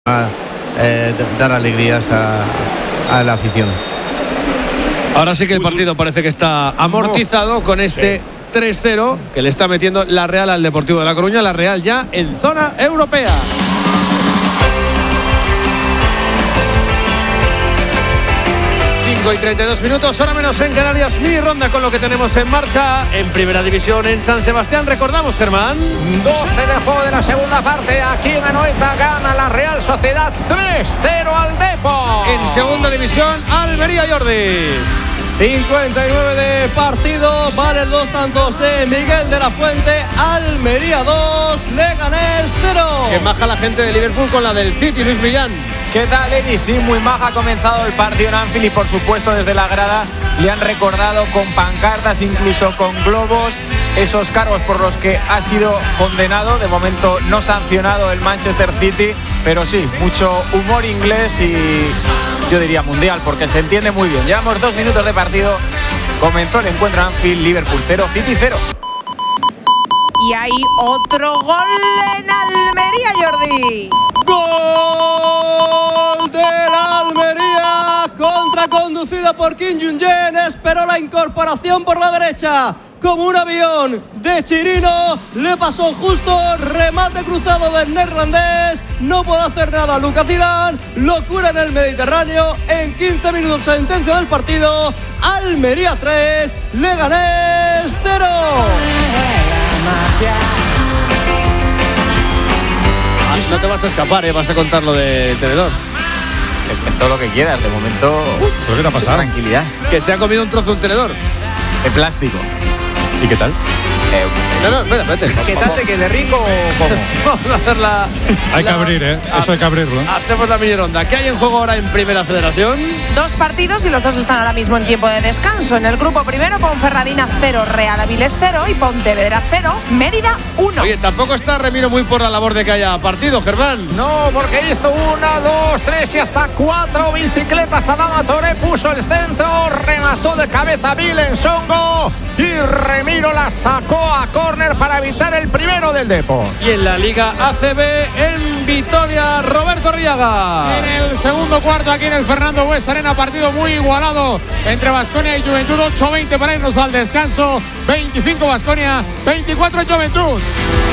dar alegrías a la afición. Ahora sí que el partido parece que está amortizado con este 3-0 que le está metiendo la Real al Deportivo de La Coruña. La Real ya en zona europea. 5:32, hora menos en Canarias. Mi ronda con lo que tenemos en marcha en Primera División en San Sebastián. Recordamos, Germán, 12 de juego de la segunda parte. Aquí en Anoeta gana la Real Sociedad 3-0 al Depor. En Segunda División, Almería, Jordi. 59 de partido, valen 2 tantos de Miguel de la Fuente. Almería 2, Leganés 0. Que baja la gente de Liverpool con la del City, Luis Millán. ¿Qué tal, Edi? Sí, muy maja. Ha comenzado el partido en Anfield y, por supuesto, desde la grada le han recordado con pancartas, incluso con globos, esos cargos por los que ha sido condenado. De momento no sancionado el Manchester City, pero sí, mucho humor inglés y yo diría mundial, porque se entiende muy bien. Llevamos 2 minutos de partido. Comenzó el encuentro Anfield, Liverpool 0, City 0. Y hay otro gol en Almería, Jordi. Gol de la Almería, contraconducida por Kim Jung-jen, esperó la incorporación por la derecha como un avión de Chirino, le pasó justo, remate cruzado del neerlandés, no puede hacer nada Lucas Zidane, locura en el Mediterráneo. En 15 minutos sentencia del partido, Almería 3, Leganés 0. No te vas a escapar, vas a contar lo del tenedor. Todo lo que quieras, de momento. ¿Qué te ha pasado? Tranquilidad. Que se ha comido un trozo de un tenedor. De plástico. ¿Y qué tal? No, espérate. ¿Qué tal te quede rico o cómo? Vamos a hacer la... Hay que abrir, eso hay que abrirlo. Hacemos la mini ronda. ¿Qué hay en juego ahora en Primera Federación? 2 partidos y los 2 están ahora mismo en tiempo de descanso. En el grupo primero, Ponferradina 0, Real Avilés 0 y Pontevedra 0, Mérida 1. Oye, tampoco está Remiro muy por la labor de que haya partido, Germán. No, porque hizo 1, 2, 3 y hasta 4 bicicletas. Adama Toré puso el centro, remató de cabeza Vilensongo y Remiro la sacó a córner para evitar el primero del Depor. Y en la Liga ACB en Vitoria, Roberto Arriaga. En el segundo cuarto, aquí en el Fernando Bues Arena, partido muy igualado entre Baskonia y Juventud. 8-20 para irnos al descanso. 25 Baskonia, 24 Juventud.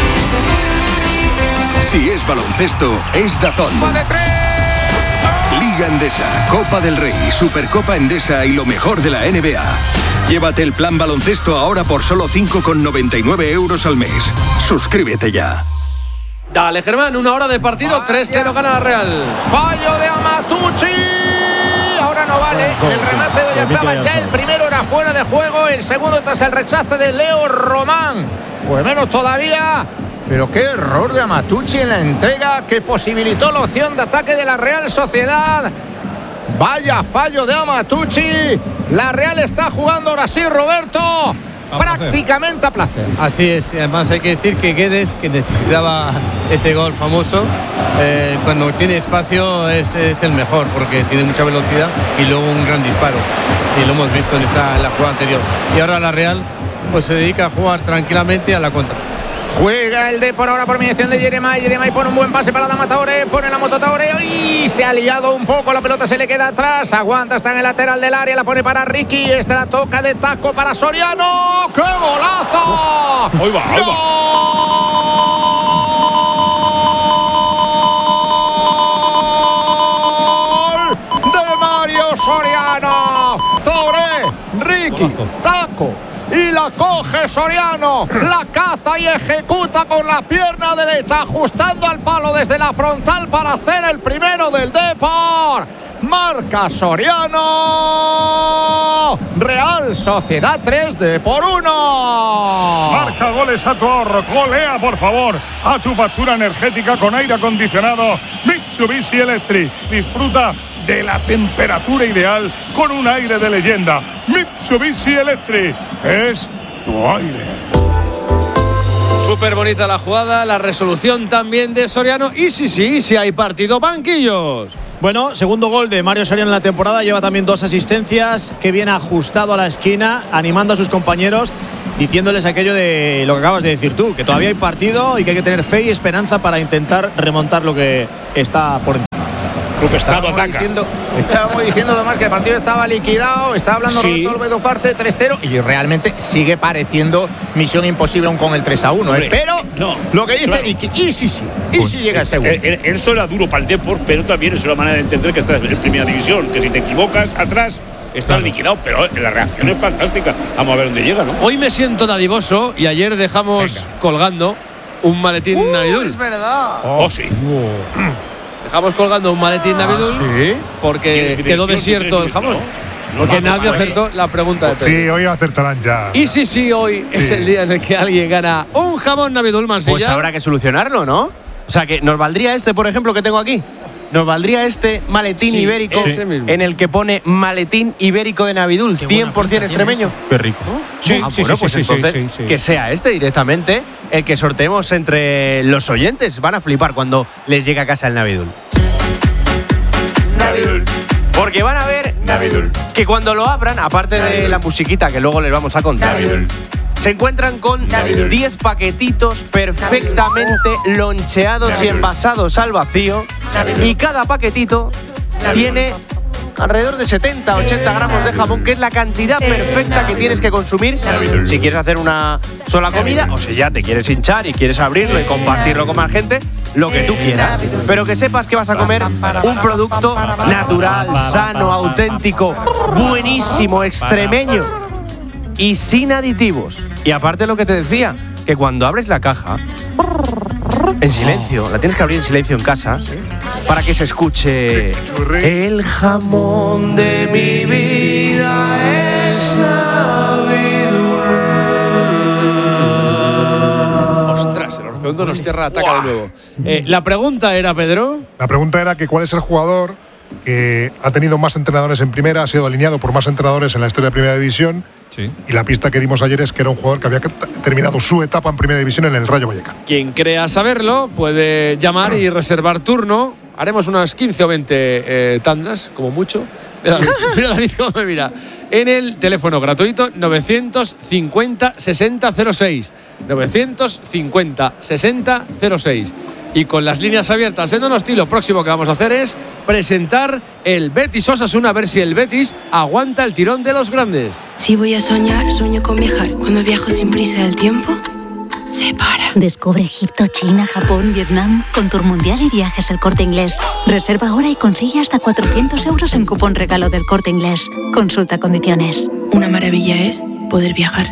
Si es baloncesto, es DAZN. Liga Endesa, Copa del Rey, Supercopa Endesa y lo mejor de la NBA. Llévate el plan baloncesto ahora por solo 5,99 € al mes. Suscríbete ya. Dale, Germán, 1 hora de partido, 3-0 gana la Real. Fallo de Amatucci. Ahora no vale. El remate de Oyarzabal, ya el primero era fuera de juego. El segundo tras el rechace de Leo Román. Pues menos todavía. Pero qué error de Amatucci en la entrega que posibilitó la opción de ataque de la Real Sociedad. Vaya fallo de Amatucci. La Real está jugando ahora sí, Roberto, prácticamente a placer. Así es, y además hay que decir que Guedes, que necesitaba ese gol famoso, cuando tiene espacio es el mejor, porque tiene mucha velocidad y luego un gran disparo. Y lo hemos visto en la jugada anterior. Y ahora la Real pues se dedica a jugar tranquilamente a la contra. Juega el Depor ahora por mediación de Jeremai. Jeremai pone un buen pase para Adama Traoré. Pone la moto Traoré y se ha liado un poco. La pelota se le queda atrás. Aguanta, está en el lateral del área. La pone para Ricky. Esta la toca de taco para Soriano. ¡Qué golazo! Ahí va, ahí ¡Gol de Mario Soriano! Traoré, Ricky, taco. Y la coge Soriano, la caza y ejecuta con la pierna derecha, ajustando al palo desde la frontal para hacer el primero del Depor. Marca Soriano. Real Sociedad 3, Depor 1. Marca goles a tu ahorro. Golea, por favor, a tu factura energética con aire acondicionado Mitsubishi Electric. Disfruta de la temperatura ideal con un aire de leyenda. Mitsubishi Electric es tu aire. Súper bonita la jugada, la resolución también de Soriano. Y sí hay partido, banquillos. Bueno, segundo gol de Mario Soriano en la temporada, lleva también 2 asistencias, que viene ajustado a la esquina, animando a sus compañeros. diciéndoles aquello de lo que acabas de decir tú, que todavía hay partido y que hay que tener fe y esperanza para intentar remontar lo que está por encima. Estábamos diciendo además que el partido estaba liquidado, estaba hablando Roberto Olmedo Farte 3-0 y realmente sigue pareciendo misión imposible aún con el 3-1. Pero lo que dice Ricky, y si llega el segundo. Eso era duro para el Depor, pero también es una manera de entender que estás en primera división, que si te equivocas atrás estás liquidado, pero la reacción es fantástica. Vamos a ver dónde llega, ¿no? Hoy me siento dadivoso y ayer dejamos colgando un maletín Navidul. Es verdad. Sí. Dejamos colgando un maletín Navidul porque quedó desierto el jamón. Porque nadie acertó la pregunta de Pedro. Sí, hoy acertarán ya. Y sí, hoy es el día en el que alguien gana un jamón Navidul Mansilla. Pues habrá que solucionarlo, ¿no? O sea, que nos valdría por ejemplo, que tengo aquí. Nos valdría maletín ibérico en el que pone maletín ibérico de Navidul, 100% extremeño. Qué rico. Entonces que sea directamente el que sorteemos entre los oyentes. Van a flipar cuando les llegue a casa el Navidul. Porque van a ver que cuando lo abran, aparte de la musiquita que luego les vamos a contar, se encuentran con 10 paquetitos perfectamente loncheados y envasados al vacío. Y cada paquetito tiene alrededor de 70-80 gramos de jamón, que es la cantidad perfecta que tienes que consumir si quieres hacer una sola comida o si ya te quieres hinchar y quieres abrirlo y compartirlo con más gente, lo que tú quieras. Pero que sepas que vas a comer un producto natural, sano, auténtico, buenísimo, extremeño y sin aditivos. Y aparte lo que te decía, que cuando abres la caja en silencio, la tienes que abrir en silencio en casa para que se escuche el jamón de mi vida es Navidul. Ostras, el Orfeo Donostiarra ataca de nuevo. La pregunta era, Pedro. La pregunta era que cuál es el jugador que ha tenido más entrenadores en primera, ha sido alineado por más entrenadores en la historia de Primera División. Sí. Y la pista que dimos ayer es que era un jugador que había terminado su etapa en Primera División en el Rayo Vallecano. Quien crea saberlo puede llamar y reservar turno. Haremos unas 15 o 20 tandas, como mucho. Mira David cómo me mira. En el teléfono gratuito 950 60 06. 950 60 06. Y con las líneas abiertas en Donosti, lo próximo que vamos a hacer es presentar el Betis Osasuna, a ver si el Betis aguanta el tirón de los grandes. Si voy a soñar, sueño con viajar. Cuando viajo sin prisa, el tiempo se para. Descubre Egipto, China, Japón, Vietnam con Tour Mundial y Viajes El Corte Inglés. Reserva ahora y consigue hasta 400 euros en cupón regalo del Corte Inglés. Consulta condiciones. Una maravilla es poder viajar.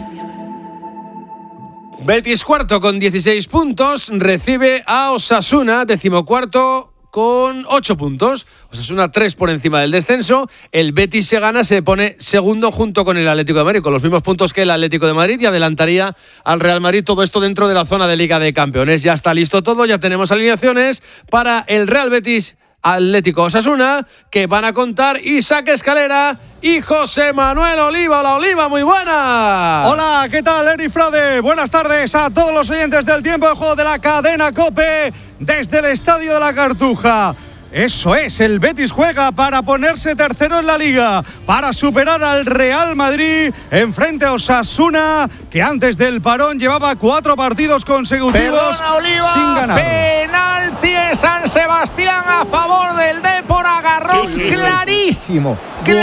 Betis cuarto con 16 puntos, recibe a Osasuna, 14º con 8 puntos. Osasuna 3 por encima del descenso. El Betis se gana, se pone segundo junto con el Atlético de Madrid, con los mismos puntos que el Atlético de Madrid, y adelantaría al Real Madrid. Todo esto dentro de la zona de Liga de Campeones. Ya está listo todo, ya tenemos alineaciones para el Real Betis Atlético Osasuna, que van a contar Isaac Escalera y José Manuel Oliva. Hola, Oliva, muy buena. Hola, ¿qué tal, Eri Frade? Buenas tardes a todos los oyentes del Tiempo de Juego de la cadena COPE desde el Estadio de la Cartuja. Eso es, el Betis juega para ponerse tercero en la Liga, para superar al Real Madrid enfrente a Osasuna, que antes del parón llevaba 4 partidos consecutivos Oliva, sin ganar. Penalti en San Sebastián a favor del Depor, agarrón clarísimo.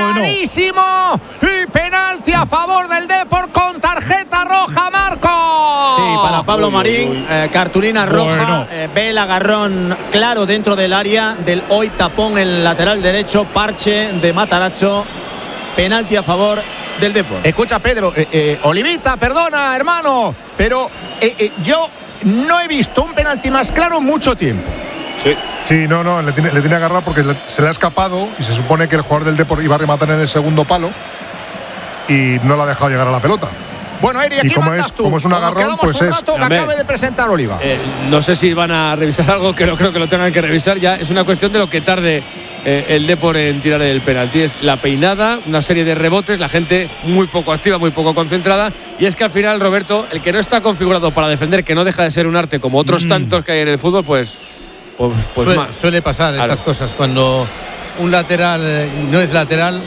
Y penalti a favor del Depor con tarjeta roja, Marco. Sí, para Pablo Marín, cartulina roja, ve el agarrón claro dentro del área del hoy tapón en el lateral derecho, parche de Matarazzo, penalti a favor del Depor. Escucha, Pedro, Olivita, perdona, hermano, pero yo no he visto un penalti más claro en mucho tiempo. Sí, no, le tiene agarrado porque se le ha escapado y se supone que el jugador del Depor iba a rematar en el segundo palo y no le ha dejado llegar a la pelota. Bueno, Eri, aquí mandas tú. Como es un agarrón, pues un rato que acabe de presentar Oliva. No sé si van a revisar algo, que no creo que lo tengan que revisar ya. Es una cuestión de lo que tarde el Depor en tirar el penalti. Es la peinada, una serie de rebotes, la gente muy poco activa, muy poco concentrada. Y es que al final, Roberto, el que no está configurado para defender, que no deja de ser un arte como otros tantos que hay en el fútbol, pues suele pasar estas cosas. Cuando un lateral no es lateral,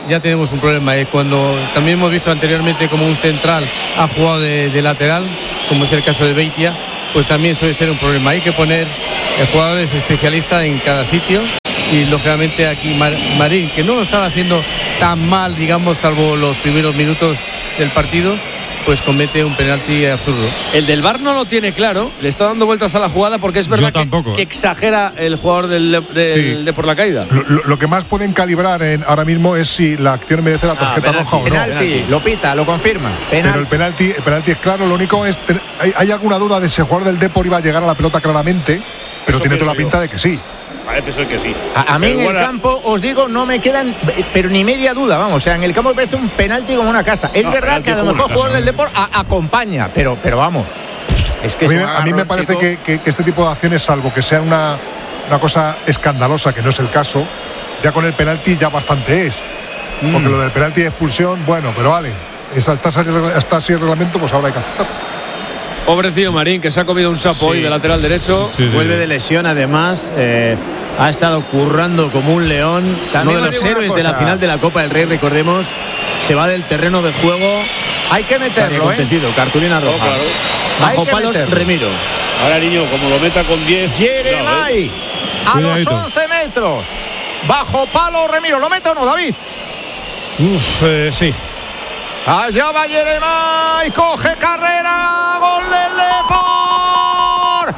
ya tenemos un problema. Cuando también hemos visto anteriormente como un central ha jugado de lateral, como es el caso de Beitia, pues también suele ser un problema. Hay que poner jugadores especialistas en cada sitio. Y lógicamente aquí Marín, que no lo estaba haciendo tan mal, digamos, salvo los primeros minutos del partido, pues comete un penalti absurdo. El del VAR no lo tiene claro, le está dando vueltas a la jugada porque es verdad que exagera el jugador de por la caída. Lo que más pueden calibrar ahora mismo es si la acción merece la tarjeta roja o no. Penalti, lo pita, lo confirma. Pero el penalti es claro, lo único es hay alguna duda de si el jugador del Depor iba a llegar a la pelota claramente, pero tiene toda la pinta de que sí. Parece ser que sí. A mí en el campo, os digo, no me quedan pero ni media duda, vamos. O sea, en el campo me parece un penalti como una casa. Es verdad que a lo mejor el jugador del Depor acompaña, pero vamos. Es que a mí me parece que este tipo de acciones, salvo que sea una cosa escandalosa, que no es el caso, ya con el penalti ya bastante es. Porque lo del penalti de expulsión, bueno, pero vale. Está así el reglamento, pues ahora hay que aceptarlo. Pobrecillo Marín, que se ha comido un sapo hoy de lateral derecho. Vuelve de lesión, además. Ha estado currando como un león. Uno de los héroes de la final de la Copa del Rey, recordemos, se va del terreno de juego. Hay que meterlo, cartulina roja. Claro. Bajo palos, Remiro. Ahora, niño, como lo meta con 10. Jeremai, a los 11 metros. Bajo palo, Remiro. ¿Lo mete o no, David? Sí. Allá va Jeremai, coge carrera, gol del Depor,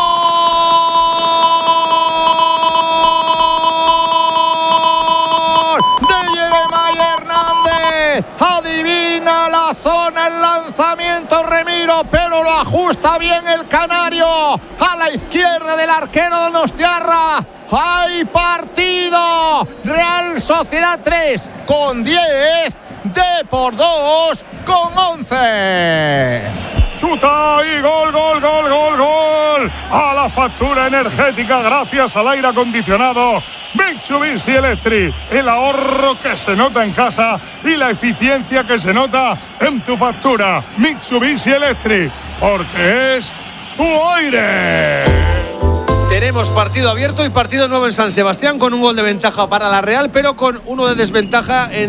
gol de Jeremai Hernández, adivina la zona, el lanzamiento Remiro, pero lo ajusta bien el canario, a la izquierda del arquero Donostiarra. ¡Hay partido! Real Sociedad 3 con 10. Depor 2 con 11. Chuta y gol. A la factura energética gracias al aire acondicionado Mitsubishi Electric. El ahorro que se nota en casa y la eficiencia que se nota en tu factura. Mitsubishi Electric, porque es tu aire. Tenemos partido abierto y partido nuevo en San Sebastián, con un gol de ventaja para la Real, pero con uno de desventaja en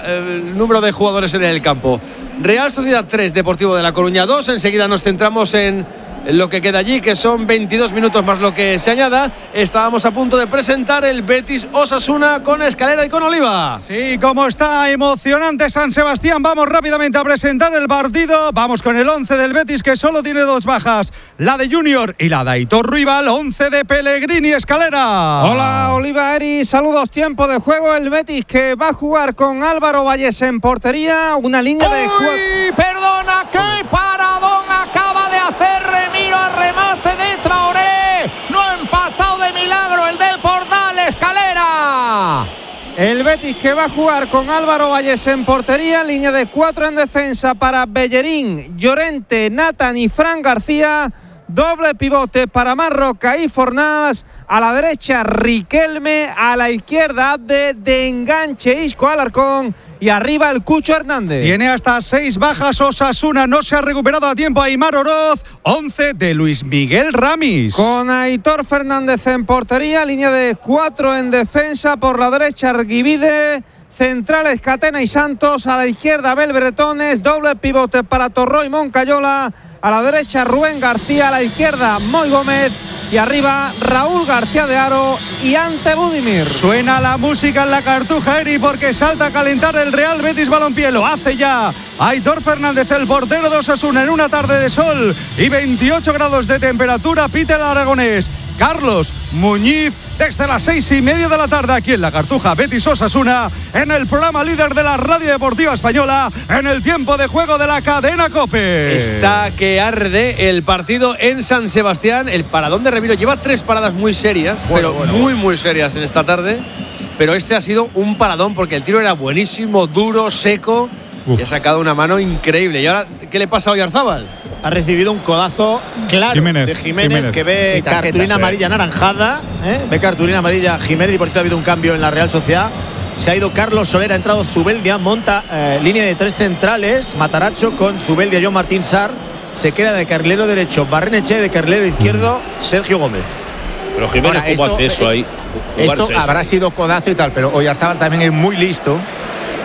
el número de jugadores en el campo. Real Sociedad 3, Deportivo de La Coruña 2. Enseguida nos centramos en lo que queda allí, que son 22 minutos más lo que se añada. Estábamos a punto de presentar el Betis Osasuna con Escalera y con Oliva. Sí, como está emocionante San Sebastián, vamos rápidamente a presentar el partido. Vamos con el 11 del Betis, que solo tiene 2 bajas, la de Junior y la de Aitor Ruibal. 11 de Pellegrini. Escalera. Hola, Oliva, Eri, saludos. Tiempo de juego. El Betis, que va a jugar con Álvaro Valles en portería, una línea de juego. Perdona, qué paradón acaba de hacer Remiro al remate de Traoré. No ha empatado de milagro el Depor. Dale, Escalera. El Betis, que va a jugar con Álvaro Valles en portería, línea de 4 en defensa para Bellerín, Llorente, Nathan y Fran García. Doble pivote para Marroca y Fornals. A la derecha Riquelme, a la izquierda Abde, de enganche Isco Alarcón y arriba el Cucho Hernández. Tiene hasta 6 bajas Osasuna, no se ha recuperado a tiempo Aimar Oroz. 11 de Luis Miguel Ramis. Con Aitor Fernández en portería, línea de 4 en defensa, por la derecha Arguivide, centrales Catena y Santos, a la izquierda Abel Bretones, doble pivote para Torró y Moncayola, a la derecha Rubén García, a la izquierda Moy Gómez y arriba Raúl García de Haro y Ante Budimir. Suena la música en la Cartuja, Eri, porque salta a calentar el Real Betis Balompié. Lo hace ya Aitor Fernández, el portero de Osasuna, en una tarde de sol y 28 grados de temperatura. Pita el aragonés Carlos Muñiz desde las 6:30 de la tarde aquí en la Cartuja. Betis Osasuna, en el programa líder de la radio deportiva española, en el tiempo de juego de la cadena COPE. Está que arde el partido en San Sebastián. El paradón de Remiro lleva 3 paradas muy serias, muy serias en esta tarde. Pero este ha sido un paradón porque el tiro era buenísimo, duro, seco. Y ha sacado una mano increíble. ¿Y ahora qué le pasa a Oyarzábal? Ha recibido un codazo claro de Jiménez, que ve cartulina amarilla anaranjada. Ve cartulina amarilla Jiménez, y por cierto ha habido un cambio en la Real Sociedad. Se ha ido Carlos Soler, ha entrado Zubeldia, monta línea de 3 centrales, Mataracho con Zubeldia, John Martín Sar. Se queda de carrilero derecho Barrenechea, de carrilero izquierdo Sergio Gómez. Pero Jiménez, ¿cómo hace eso ahí? Esto habrá sido codazo y tal, pero Oyarzábal también es muy listo.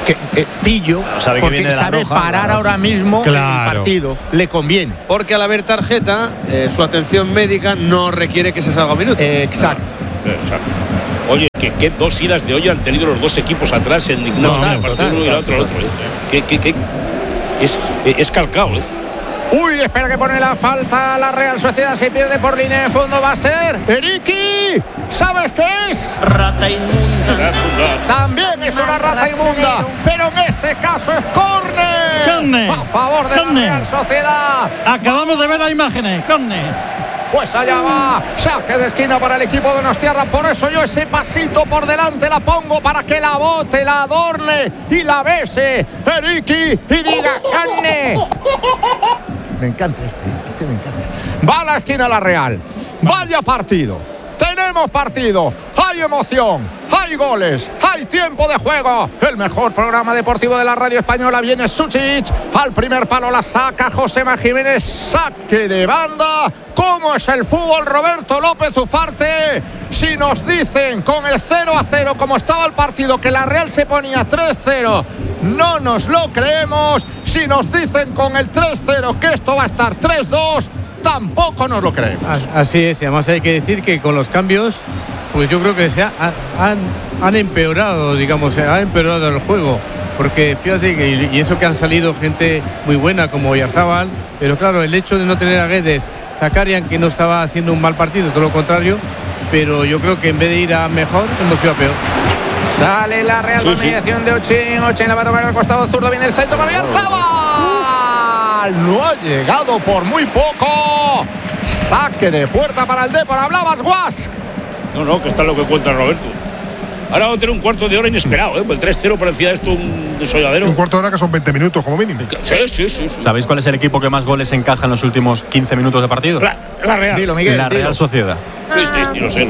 pillo, sabe porque que sabe roja, parar claro. ahora mismo el partido. Le conviene. Porque al haber tarjeta, su atención médica no requiere que se salga un minuto. Exacto. Exacto. Oye, ¿qué dos idas de olla han tenido los dos equipos atrás en ninguna manera? Partido uno y el otro. Es calcao, ¿eh? Uy, espera que pone la falta. La Real Sociedad se pierde por línea de fondo. Va a ser Eriki. ¿Sabes qué es? Rata inmunda. También es una rata inmunda. Pero en este caso es córner. A favor de la Real Sociedad. Acabamos de ver las imágenes. Córner. Pues allá va, saque de esquina para el equipo de Donostiarra. Por eso yo ese pasito por delante la pongo para que la bote, la adorne y la bese Eriki y diga ¡gane! Me encanta este me encanta. Va a la esquina la Real. Vaya partido. Tenemos partido. Hay emoción. Hay goles. Hay tiempo de juego. El mejor programa deportivo de la radio española. Viene Suchic. Al primer palo la saca Josema Jiménez. Saque de banda. ¿Cómo es el fútbol, Roberto López Ufarte? Si nos dicen con el 0-0 como estaba el partido que la Real se ponía 3-0, no nos lo creemos. Si nos dicen con el 3-0 que esto va a estar 3-2, tampoco nos lo creemos. Así es, y además hay que decir que con los cambios, pues yo creo que han empeorado, digamos, ha empeorado el juego. Porque fíjate que, y eso que han salido gente muy buena como Oyarzábal, pero claro, el hecho de no tener a Guedes, Zakarian, que no estaba haciendo un mal partido, todo lo contrario, pero yo creo que en vez de ir a mejor, hemos ido a peor. Sale la Real con mediación de Ochin. Ochin la va a tocar al costado zurdo, viene el centro para Oyarzábal. No ha llegado por muy poco. Saque de puerta para el Depor. Hablabas, Guask. No, que está lo que cuenta Roberto. Ahora vamos a tener un cuarto de hora inesperado, ¿eh? Pues el 3-0 parecía esto un desolladero. Un cuarto de hora que son 20 minutos como mínimo. Sí. ¿Sabéis cuál es el equipo que más goles encaja en los últimos 15 minutos de partido? La Real. Dilo, Miguel. La Real Sociedad. Sí, lo sé.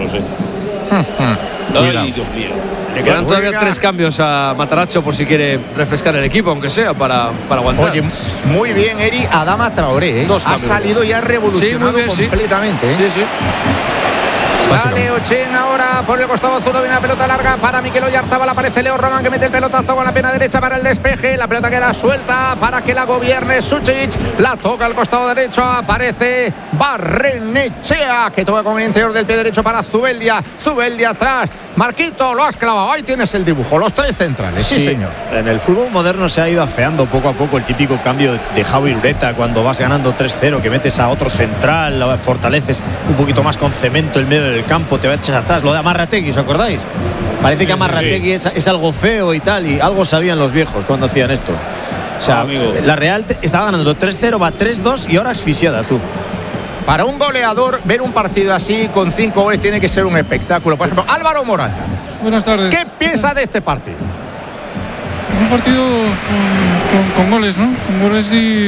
Ay, Dios mío. Le quedan todavía 3 cambios a Mataracho por si quiere refrescar el equipo, aunque sea para aguantar. Oye, muy bien, Eri. Adama Traoré, ha salido y ha revolucionado completamente. Sí. Sale Ochin ahora por el costado zurdo, viene la pelota larga para Mikel Oyarzábal, aparece Leo Román que mete el pelotazo con la pierna derecha para el despeje, la pelota queda suelta para que la gobierne Suchic, la toca al costado derecho, aparece Barrenechea que toca con el interior del pie derecho para Zubeldia atrás, Marquito, lo has clavado, ahí tienes el dibujo, los 3 centrales, sí señor. En el fútbol moderno se ha ido afeando poco a poco el típico cambio de Javi Ureta cuando vas ganando 3-0, que metes a otro central, lo fortaleces un poquito más con cemento en medio del campo, te echas atrás, lo de Amarrategui, ¿os acordáis? Parece que Amarrategui es algo feo y tal, y algo sabían los viejos cuando hacían esto. O sea, la Real estaba ganando 3-0, va 3-2 y ahora asfixiada, tú. Para un goleador, ver un partido así con 5 goles tiene que ser un espectáculo. Por ejemplo, Álvaro Morata. Buenas tardes. ¿Qué piensa de este partido? Es un partido con goles, ¿no? Con goles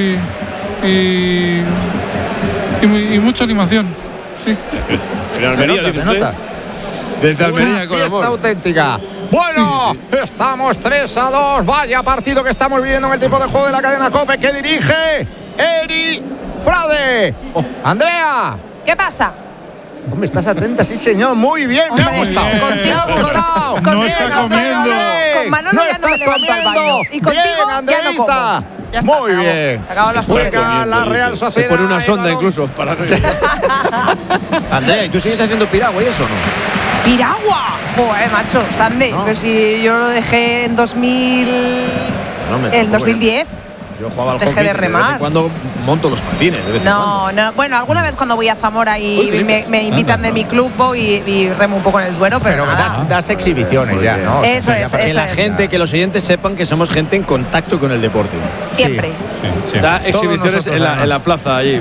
y mucha animación. Sí. Se nota. Desde Almería, con fiesta auténtica. Bueno, estamos 3-2. Vaya partido que estamos viviendo en el tiempo de juego de la cadena COPE que dirige Eri Frade. Andrea. ¿Qué pasa? Hombre, estás atenta, sí señor, muy bien, me ha gustado. Contigo ha gustado. No está comiendo. Con Manolo ya no me levanto al baño. Y contigo ya no como. Muy bien. Juega la Real Sociedad. Por una sonda incluso para Andrea, ¿y tú sigues haciendo piragua y eso no? ¡Piragua! Joder, macho, Sandy. No. Pero si yo lo dejé en 2010. Yo jugaba al Dejé hockey de remar. De vez en cuando monto los patines. De vez en cuando. No. Bueno, alguna vez cuando voy a Zamora y me invitan de mi club voy y remo un poco en el Duero, pero das exhibiciones ya, ¿no? Eso es. Que la gente, que los oyentes sepan que somos gente en contacto con el deporte. Siempre. Sí. Da exhibiciones en la plaza allí.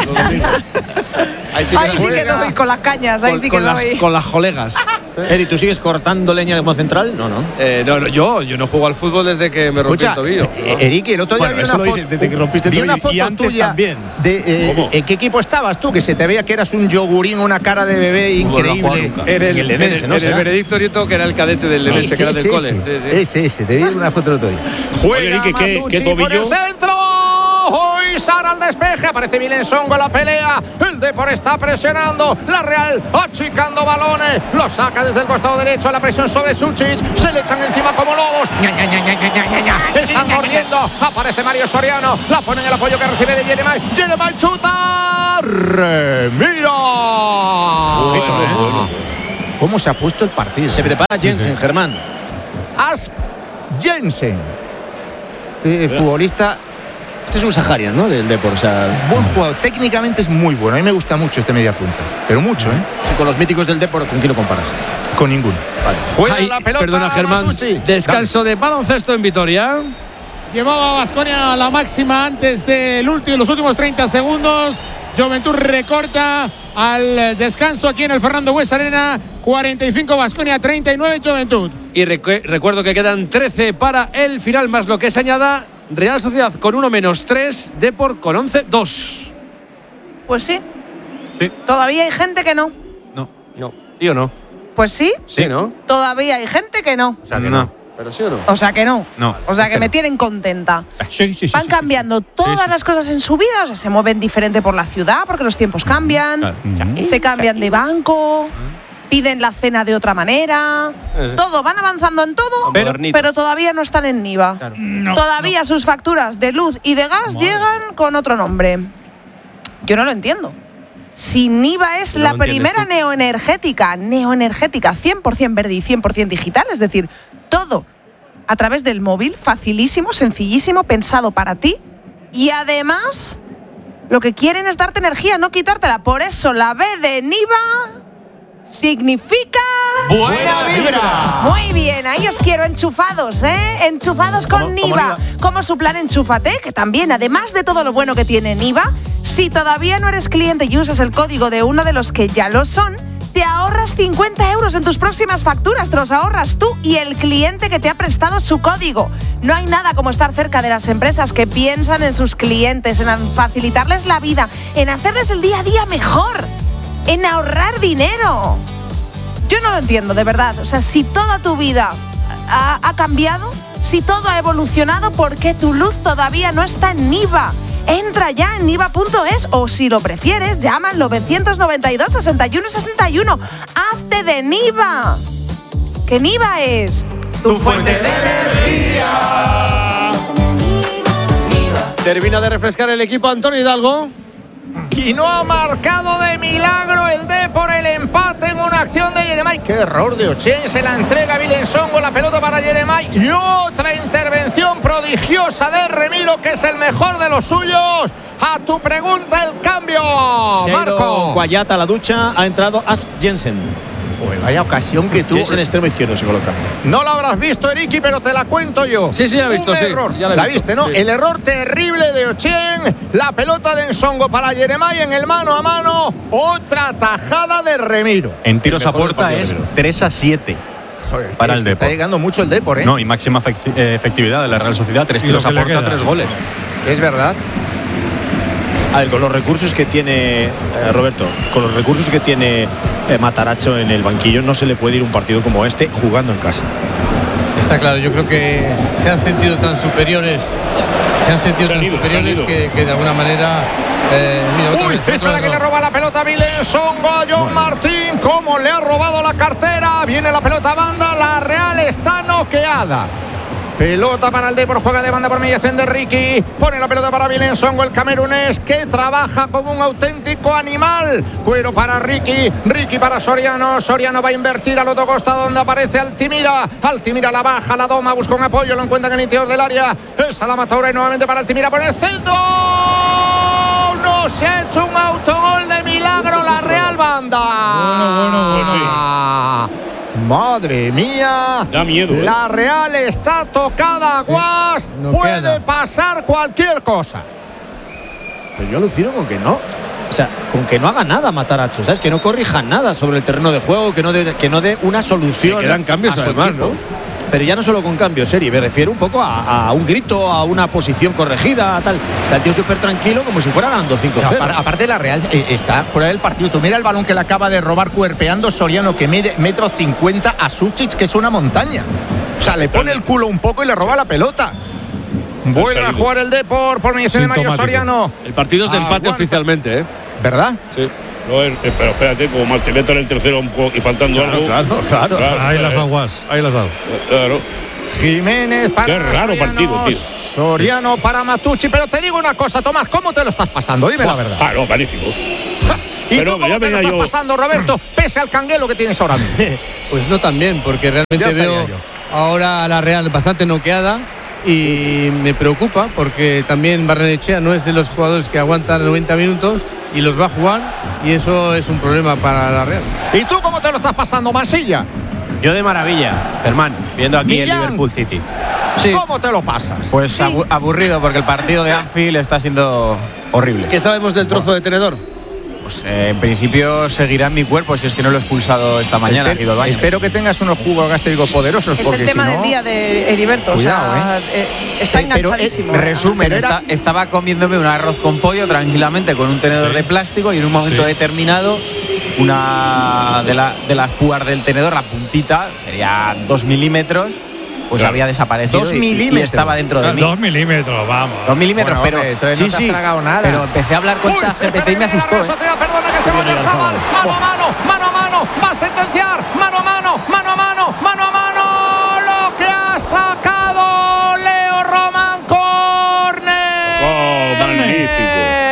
Ahí sí que no voy con las cañas, ahí sí que no voy. Con las colegas. Eri, ¿tú sigues cortando leña como central? No. Yo no juego al fútbol desde que me rompí el tobillo. Eric, el otro día vi una foto, desde que rompiste el vi una tobillo foto y antes tuya también. ¿En qué equipo estabas tú? Que se te veía que eras un yogurín, una cara de bebé increíble. En el Benedicto Nieto, que era el cadete del Lenense, que era del cole. Sí, te vi una foto el otro día. Juega Matucci por el centro. ¡Uy! Sara al despeje. Aparece Vilensongo en la pelea. El Depor está presionando. La Real achicando balones. Lo saca desde el costado derecho. La presión sobre Sucic. Se le echan encima como lobos. Están mordiendo. Aparece Mario Soriano. La ponen el apoyo que recibe de Jeremai. Jeremai chuta. Remiro. ¿Cómo se ha puesto el partido? Se prepara Jensen, Germán. Asp Jensen. Futbolista. Este es un Saharian, ¿no? Del Depor. O sea, buen jugador. Técnicamente es muy bueno. A mí me gusta mucho este media punta. Pero mucho, ¿eh? Sí, con los míticos del Depor, ¿con quién lo comparas? Con ninguno. Vale. Juega la pelota. Perdona, Germán. Matucci. Descanso de baloncesto en Vitoria. Llevaba Baskonia la máxima antes de los últimos 30 segundos. Juventud recorta al descanso aquí en el Fernando Buesa Arena. 45 Baskonia, 39 Juventud. Y recuerdo que quedan 13 para el final, más lo que se añada. Real Sociedad con 1-3, Depor con 11-2. Pues sí. Sí. Todavía hay gente que no. No. ¿Sí o no? Pues sí. Sí, ¿no? Todavía hay gente que no. O sea que no. ¿Pero sí o no? O sea que no. No. O sea que me tienen contenta. Sí. Van cambiando todas las cosas en su vida. O sea, se mueven diferente por la ciudad porque los tiempos cambian. Se cambian de banco. Piden la cena de otra manera. Todo, van avanzando en todo, pero todavía no están en NIVA. Claro. Todavía sus facturas de luz y de gas llegan con otro nombre. Yo no lo entiendo. Si NIVA es la primera neoenergética 100% verde y 100% digital, es decir, todo a través del móvil, facilísimo, sencillísimo, pensado para ti, y además lo que quieren es darte energía, no quitártela. Por eso la B de NIVA significa buena vibra. Muy bien, ahí os quiero enchufados, enchufados con NIVA, como su plan Enchúfate, que también, además de todo lo bueno que tiene NIVA, si todavía no eres cliente y usas el código de uno de los que ya lo son, te ahorras 50 euros en tus próximas facturas. Te los ahorras tú y el cliente que te ha prestado su código. No hay nada como estar cerca de las empresas que piensan en sus clientes, en facilitarles la vida, en hacerles el día a día mejor, en ahorrar dinero. Yo no lo entiendo, de verdad. O sea, si toda tu vida ha cambiado, si todo ha evolucionado, ¿por qué tu luz todavía no está en NIVA? Entra ya en niva.es o, si lo prefieres, llama al 992 61 61. ¡Hazte de NIVA! Que NIVA es tu fuente de energía. Termina de refrescar el equipo Antonio Hidalgo. Y no ha marcado de milagro el Depor el empate en una acción de Jeremai. ¡Qué error de Ochen! Se la entrega a Vilensongo, la pelota para Jeremai. Y otra intervención prodigiosa de Remiro, que es el mejor de los suyos. A tu pregunta, el cambio. Marco. Guayata a la ducha, ha entrado Asp Jensen. Joder, vaya ocasión que tuvo. Jensen extremo izquierdo se coloca. No lo habrás visto, Eriki, pero te la cuento yo. Sí, la he visto. Un error. Sí, la viste, ¿no? Sí. El error terrible de Ochen. La pelota de Ensongo para Jeremai en el mano a mano. Otra tajada de Remiro. En tiros a puerta es 3-7. Joder, para el Depor. Está llegando mucho el Depor, ¿eh? No, y máxima efectividad de la Real Sociedad. 3 tiros a puerta, 3 goles. Es verdad. A ver, con los recursos que tiene Roberto, con los recursos que tiene Matarazzo en el banquillo, no se le puede ir un partido como este jugando en casa. Está claro, yo creo que se han sentido tan superiores. Que de alguna manera. Espera que le roba la pelota a Vilensongo a John Martín. ¿Cómo le ha robado la cartera? Viene la pelota a banda. La Real está noqueada. Pelota para el Depor, juega de banda por mediación de Ricky. Pone la pelota para Vilensongo, el camerunés, que trabaja como un auténtico animal. Cuero para Ricky, Ricky para Soriano. Soriano va a invertir al otro costado donde aparece Altimira. Altimira la baja, la doma, busca un apoyo, lo encuentra en el interior del área. Es Adama Touré nuevamente para Altimira, pone el centro. No se ha hecho un autogol de milagro la Real Banda. Pues sí. Madre mía, da miedo. La Real está tocada, Guas. Sí, no puede queda. Pasar cualquier cosa. Pero yo alucino con que no. O sea, con que no haga nada Matarazzo, ¿sabes? Que no corrija nada sobre el terreno de juego, que no dé una solución. Que quedan cambios a su además, equipo. ¿no? Pero ya no solo con cambios, Seri, me refiero un poco a un grito, a una posición corregida, tal. Está el tío súper tranquilo, como si fuera ganando 5-0. No, aparte la Real está fuera del partido. Tú mira el balón que le acaba de robar cuerpeando Soriano, que mide 1,50 m, a Sucic, que es una montaña. O sea, le pone el culo un poco y le roba la pelota. Vuelve a jugar el Depor por mediación de Mario Soriano. El partido es de empate oficialmente, ¿eh? ¿Verdad? Sí. No, pero espérate, como mal te meto en el tercero y faltando algo. Claro. Ahí las aguas, ahí las dado. Claro. Jiménez para Qué raro partido, tío. Soriano para Matucci. Pero te digo una cosa, Tomás, ¿cómo te lo estás pasando? Dime la verdad. No, magnífico. ¿Y pero tú cómo te lo estás pasando, Roberto? Pese al canguelo que tienes ahora mismo. Pues no tan bien, porque realmente veo ahora a la Real bastante noqueada y me preocupa porque también Barrenechea no es de los jugadores que aguantan 90 minutos y los va a jugar y eso es un problema para la Real. ¿Y tú cómo te lo estás pasando, Mansilla? Yo de maravilla, Germán, viendo aquí el Liverpool City. Sí. ¿Cómo te lo pasas? Pues sí. Aburrido, porque el partido de Anfield está siendo horrible. ¿Qué sabemos del trozo de tenedor? Pues en principio seguirá en mi cuerpo, si es que no lo he expulsado esta mañana. He ido al baño. Espero que tengas unos jugos gástricos poderosos. Es el tema del día de Heriberto. Cuidado, está enganchadísimo. Resumen, estaba comiéndome un arroz con pollo tranquilamente con un tenedor de plástico y en un momento determinado una de las púas del tenedor, la puntita, sería 2 milímetros. Pues había desaparecido 2 milímetros. Y estaba dentro de mí. 2 milímetros, vamos. 2 milímetros, bueno, pero sí, no te has tragado nada. Pero empecé a hablar con ChatGPT y me asustó. Perdona que se vaya el Zabal. Mano a mano. Va a sentenciar. Mano a mano. Lo que ha sacado Leo Román. Córner. Oh, magnífico.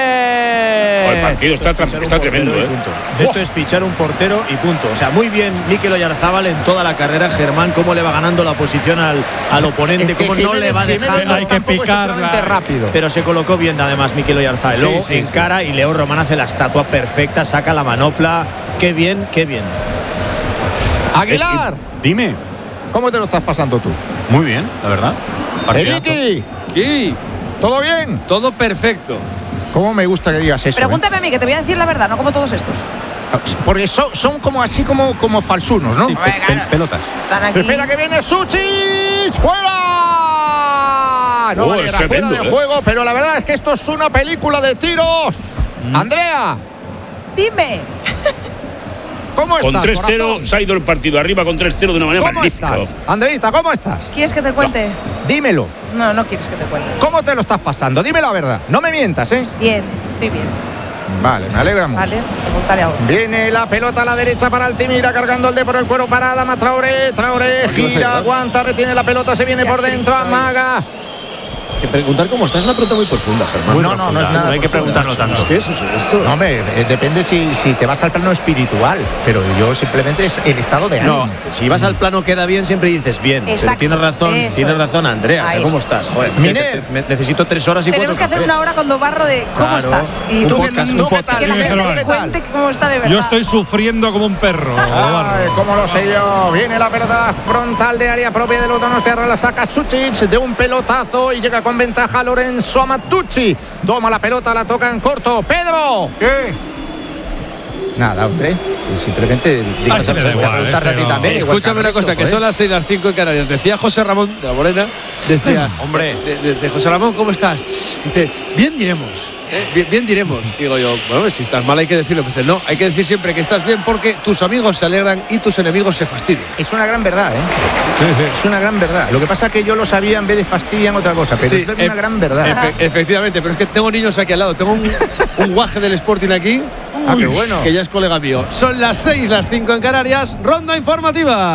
El partido está tremendo, ¿eh? Esto es fichar un portero y punto. O sea, muy bien Mikel Oyarzábal en toda la carrera. Germán, cómo le va ganando la posición al oponente, cómo no le va dejando. Hay que picarla rápido. Pero se colocó bien además Mikel Oyarzábal. Luego encara y Leo Román hace la estatua perfecta, saca la manopla. Qué bien. Aguilar. Dime. ¿Cómo te lo estás pasando tú? Muy bien, la verdad. Eriki. Sí. ¿Todo bien? Todo perfecto. ¿Cómo me gusta que digas eso? Pregúntame a mí, que te voy a decir la verdad, no como todos estos. Porque son como así como falsunos, ¿no? Sí, pelotas. Están aquí. Espera que viene Suchis. ¡Fuera! No vale, era fuera de juego, pero la verdad es que esto es una película de tiros. Andrea. Dime. ¿Cómo estás? Con 3-0 se ha ido el partido arriba con 3-0 de una manera magnífica. ¿Cómo estás? Andreita, ¿cómo estás? ¿Quieres que te cuente? Dímelo. No quieres que te cuente. ¿Cómo te lo estás pasando? Dime la verdad. No me mientas, ¿eh? Bien, estoy bien. Vale, me alegra mucho. Vale, te contaré ahora. Viene la pelota a la derecha para Altimira, cargando el de por el cuero para Adama Traoré. Traoré gira, aguanta, retiene la pelota, se viene por dentro, amaga. Es que preguntar cómo está es una pregunta muy profunda, Germán. No es nada. No hay que preguntarlo tanto. ¿Qué es esto? No, hombre, depende si te vas al plano espiritual, pero yo simplemente es el estado de ánimo. No, si vas al plano queda bien, siempre dices bien. Exacto. Pero tienes razón, Andrea. O sea, ¿cómo estás? Joder, necesito 3 horas y 4 Tenemos que hacer una hora cuando barro de cómo estás. Y ¿Tú qué tal? que la gente cuente cómo está de verdad. Yo estoy sufriendo como un perro. Ay, cómo lo sé yo. Viene la pelota frontal de área propia del Donostia, la saca Suchic de un pelotazo y llega con ventaja Lorenzo Matucci. Toma la pelota, la toca en corto. ¡Pedro! ¿Qué? Nada, hombre. Simplemente digo, a preguntarte a ti también. Escúchame una cosa, que son las 6, las 5 en Canarias. Decía José Ramón de la Morena, decía, hombre, de José Ramón, ¿cómo estás? Dice, bien diremos. Bien diremos. Digo yo, bueno, si estás mal hay que decirlo. Dice, no, hay que decir siempre que estás bien porque tus amigos se alegran y tus enemigos se fastidian. Es una gran verdad, ¿eh? Sí. Es una gran verdad. Lo que pasa es que yo lo sabía en vez de fastidian otra cosa, pero es una gran verdad. Efectivamente, pero es que tengo niños aquí al lado. Tengo un guaje del Sporting aquí. Qué bueno. Que ya es colega mío. Son las 6, las 5 en Canarias. Ronda informativa.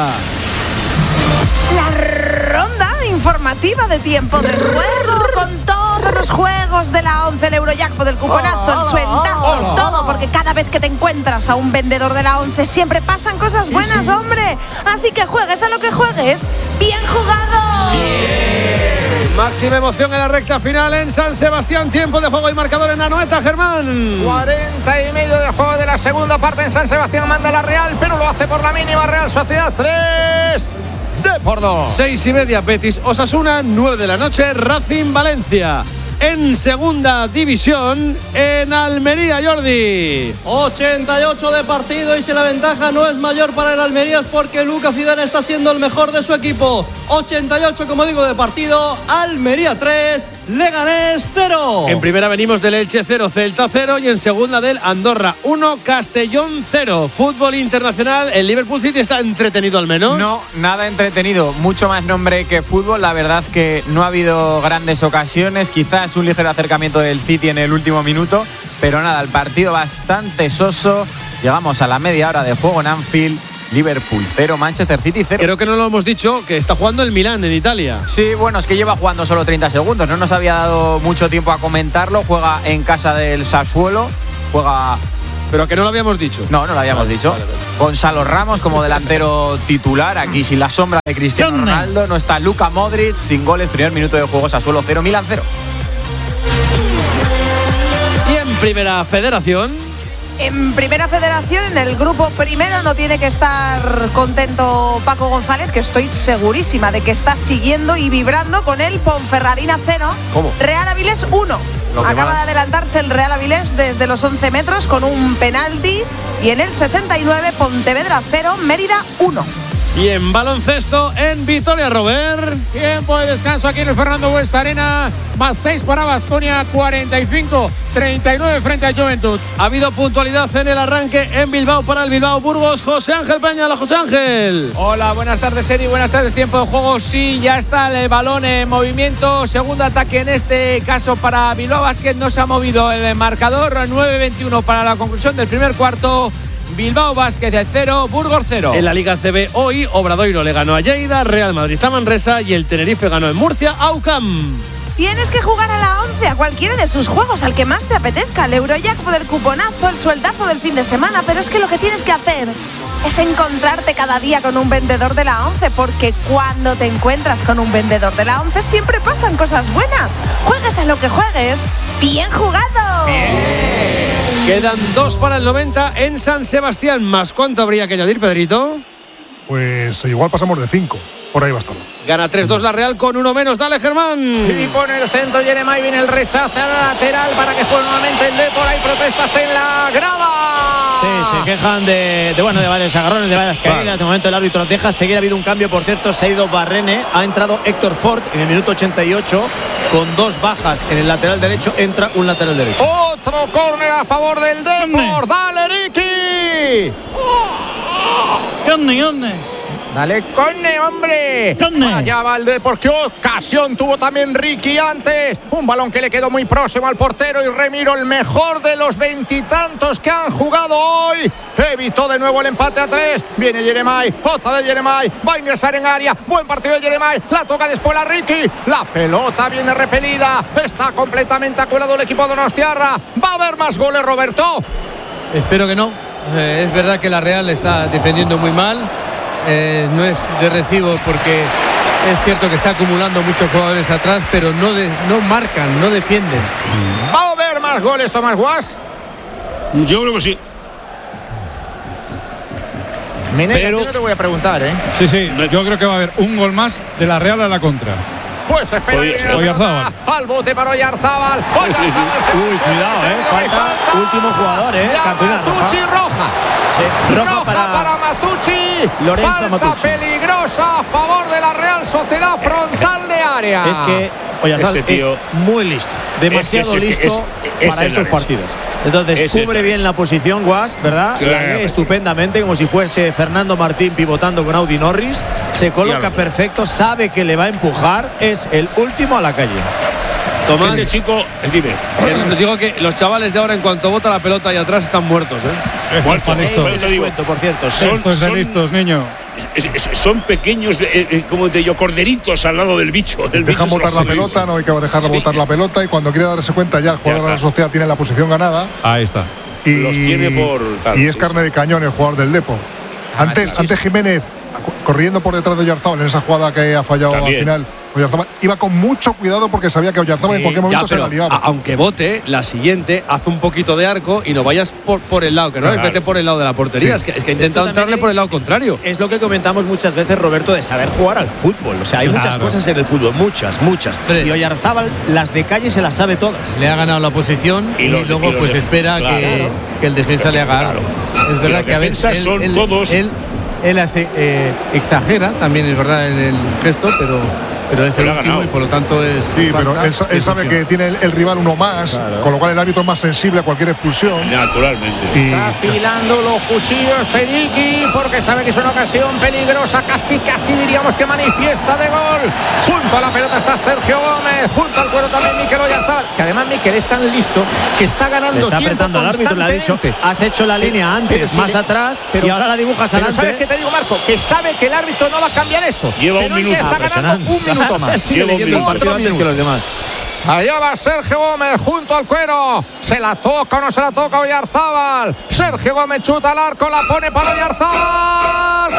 La ronda informativa de tiempo de juego con todos los juegos de la 11, el Eurojackpot, el cuponazo, el sueldazo, todo, porque cada vez que te encuentras a un vendedor de la 11 siempre pasan cosas buenas, hombre. Así que juegues a lo que juegues, bien jugado. Máxima emoción en la recta final en San Sebastián. Tiempo de juego y marcador en la Anoeta, Germán. 40 y medio de juego de la segunda parte en San Sebastián. Manda la Real, pero lo hace por la mínima. Real Sociedad 3. Depor 2. 6 y media, Betis Osasuna. 9 de la noche, Racing Valencia. En segunda división, en Almería, Jordi. 88 de partido y si la ventaja no es mayor para el Almería es porque Lucas Zidane está siendo el mejor de su equipo. 88, como digo, de partido. Almería 3, Leganés 0. En primera venimos del Elche 0, Celta 0 y en segunda del Andorra 1, Castellón 0. Fútbol internacional, ¿el Liverpool City está entretenido al menos? No, nada entretenido, mucho más nombre que fútbol. La verdad que no ha habido grandes ocasiones, quizás un ligero acercamiento del City en el último minuto, pero nada, el partido bastante soso. Llegamos a la media hora de juego en Anfield. Liverpool 0, Manchester City 0. Creo que no lo hemos dicho, que está jugando el Milán en Italia. Sí, bueno, es que lleva jugando solo 30 segundos. No nos había dado mucho tiempo a comentarlo. Juega en casa del Sassuolo. Juega... Pero que no lo habíamos dicho. No, no lo habíamos dicho. Vale. Gonzalo Ramos como delantero titular. Aquí sin la sombra de Cristiano Ronaldo. No está Luka Modric. Sin goles, primer minuto de juego. Sassuolo 0, Milán 0. Y en Primera Federación... En Primera Federación, en el grupo primero, no tiene que estar contento Paco González, que estoy segurísima de que está siguiendo y vibrando con el Ponferradina 0. ¿Cómo? Real Avilés 1. Acaba de adelantarse el Real Avilés desde los 11 metros con un penalti. Y en el 69, Pontevedra 0, Mérida 1. Y en baloncesto, en Vitoria, Robert. Tiempo de descanso aquí en el Fernando Buesa Arena. Más 6 para Baskonia, 45-39 frente a Juventud. Ha habido puntualidad en el arranque en Bilbao para el Bilbao Burgos. José Ángel Peña, hola José Ángel. Hola, buenas tardes Eri, buenas tardes, tiempo de juego. Sí, ya está el balón en movimiento. Segundo ataque en este caso para Bilbao Basket. No se ha movido el marcador. 9-21 para la conclusión del primer cuarto. Bilbao Basket 0, Burgos 0. En la Liga CB hoy, Obradoiro le ganó a Lleida, Real Madrid a Manresa y el Tenerife ganó en Murcia a UCAM. Tienes que jugar a la 11, a cualquiera de sus juegos, al que más te apetezca. El Eurojackpot, el cuponazo, el sueldazo del fin de semana. Pero es que lo que tienes que hacer es encontrarte cada día con un vendedor de la 11, porque cuando te encuentras con un vendedor de la 11 siempre pasan cosas buenas. Juegues a lo que juegues. ¡Bien jugado! Bien. Quedan 2 para el 90 en San Sebastián. ¿Más cuánto habría que añadir, Pedrito? Pues igual pasamos de 5. Por ahí va a estar. Gana 3-2 la Real con 1 menos. Dale, Germán. Y pone el centro Jeremai, viene el rechace a la lateral para que juegue nuevamente el Depor. Hay protestas en la grada. Sí, se quejan de varios agarrones, de varias caídas. De momento el árbitro deja seguir. Ha habido un cambio, por cierto. Se ha ido Barrene. Ha entrado Héctor Ford en el minuto 88 con 2 bajas en el lateral derecho. Entra un lateral derecho. Otro córner a favor del Depor. Dale, Ricky. Dale, Conne, hombre. Allá va el Depor. Qué ocasión tuvo también Ricky antes. Un balón que le quedó muy próximo al portero. Y Remiro, el mejor de los 20 y tantos que han jugado hoy, evitó de nuevo el empate a 3. Viene Jeremai. Otra vez Jeremai. Va a ingresar en área. Buen partido de Jeremai. La toca después a Ricky. La pelota viene repelida. Está completamente acuelado el equipo de Donostiarra. ¿Va a haber más goles, Roberto? Espero que no. Es verdad que la Real está defendiendo muy mal. No es de recibo porque es cierto que está acumulando muchos jugadores atrás, pero no marcan, no defienden. ¿Va a haber más goles, Tomás Guas? Yo creo que sí. Minera, no te voy a preguntar, ¿eh? Sí, yo creo que va a haber un gol más de la Real a la contra. Pues espera Oyarzábal. Al bote para Oyarzábal. Uy, cuidado, falta último jugador, Matucci roja. Sí, roja para Matucci. Lorenzo falta Matucci. Peligrosa a favor de la Real Sociedad, frontal de área. Es que Oyarzábal es muy listo, demasiado listo para estos partidos. Entonces cubre bien la posición, Guas, ¿verdad? Sí, la lee estupendamente, como si fuese Fernando Martín pivotando con Audi Norris. Se coloca perfecto, sabe que le va a empujar. Es el último a la calle. Tomás, este chico, dime. Digo que los chavales de ahora, en cuanto bota la pelota ahí atrás, están muertos, ¿eh? Muertos, por cierto. Esto es de listos, niño. Son pequeños, como te digo, corderitos al lado del bicho. Dejan botar la pelota, no hay que dejarla botar la pelota. Y cuando quiere darse cuenta, ya el jugador de la Sociedad tiene la posición ganada. Ahí está. Y los tiene por tal. Y es carne de cañón el jugador del Depor. Antes Jiménez, corriendo por detrás de Oyarzábal en esa jugada que ha fallado al final. Oyarzábal iba con mucho cuidado porque sabía que Oyarzábal en cualquier momento se la liaba. Aunque bote, la siguiente, haz un poquito de arco y no vayas por el lado, que no vete por el lado de la portería. Sí. Es que ha intentado entrarle por el lado contrario. Es lo que comentamos muchas veces, Roberto, de saber jugar al fútbol. O sea, hay muchas cosas en el fútbol, muchas. Y Oyarzábal, las de calle se las sabe todas. Le ha ganado la posición y luego pues espera que el defensa le haga algo. Es verdad que a veces él exagera, también es verdad en el gesto, pero pero es el último y por lo tanto es. Sí, pero él sabe que tiene el rival uno más, con lo cual el árbitro es más sensible a cualquier expulsión. Naturalmente. Está afilando los cuchillos Eriki porque sabe que es una ocasión peligrosa, casi diríamos que manifiesta de gol. Junto a la pelota está Sergio Gómez, junto al cuero también Mikel Oyarzábal, que además Mikel es tan listo que está ganando está tiempo apretando al árbitro, le ha dicho, has hecho la línea antes, más atrás, y ahora la dibujas adelante. ¿Sabes qué te digo, Marco? Que sabe que el árbitro no va a cambiar eso. Lleva pero un él minuto. ya está ganando un minuto más. Sigue leyendo el partido antes que los demás. Allá va Sergio Gómez junto al cuero. ¿Se la toca o no se la toca Oyarzábal? Sergio Gómez chuta al arco, la pone para Oyarzábal.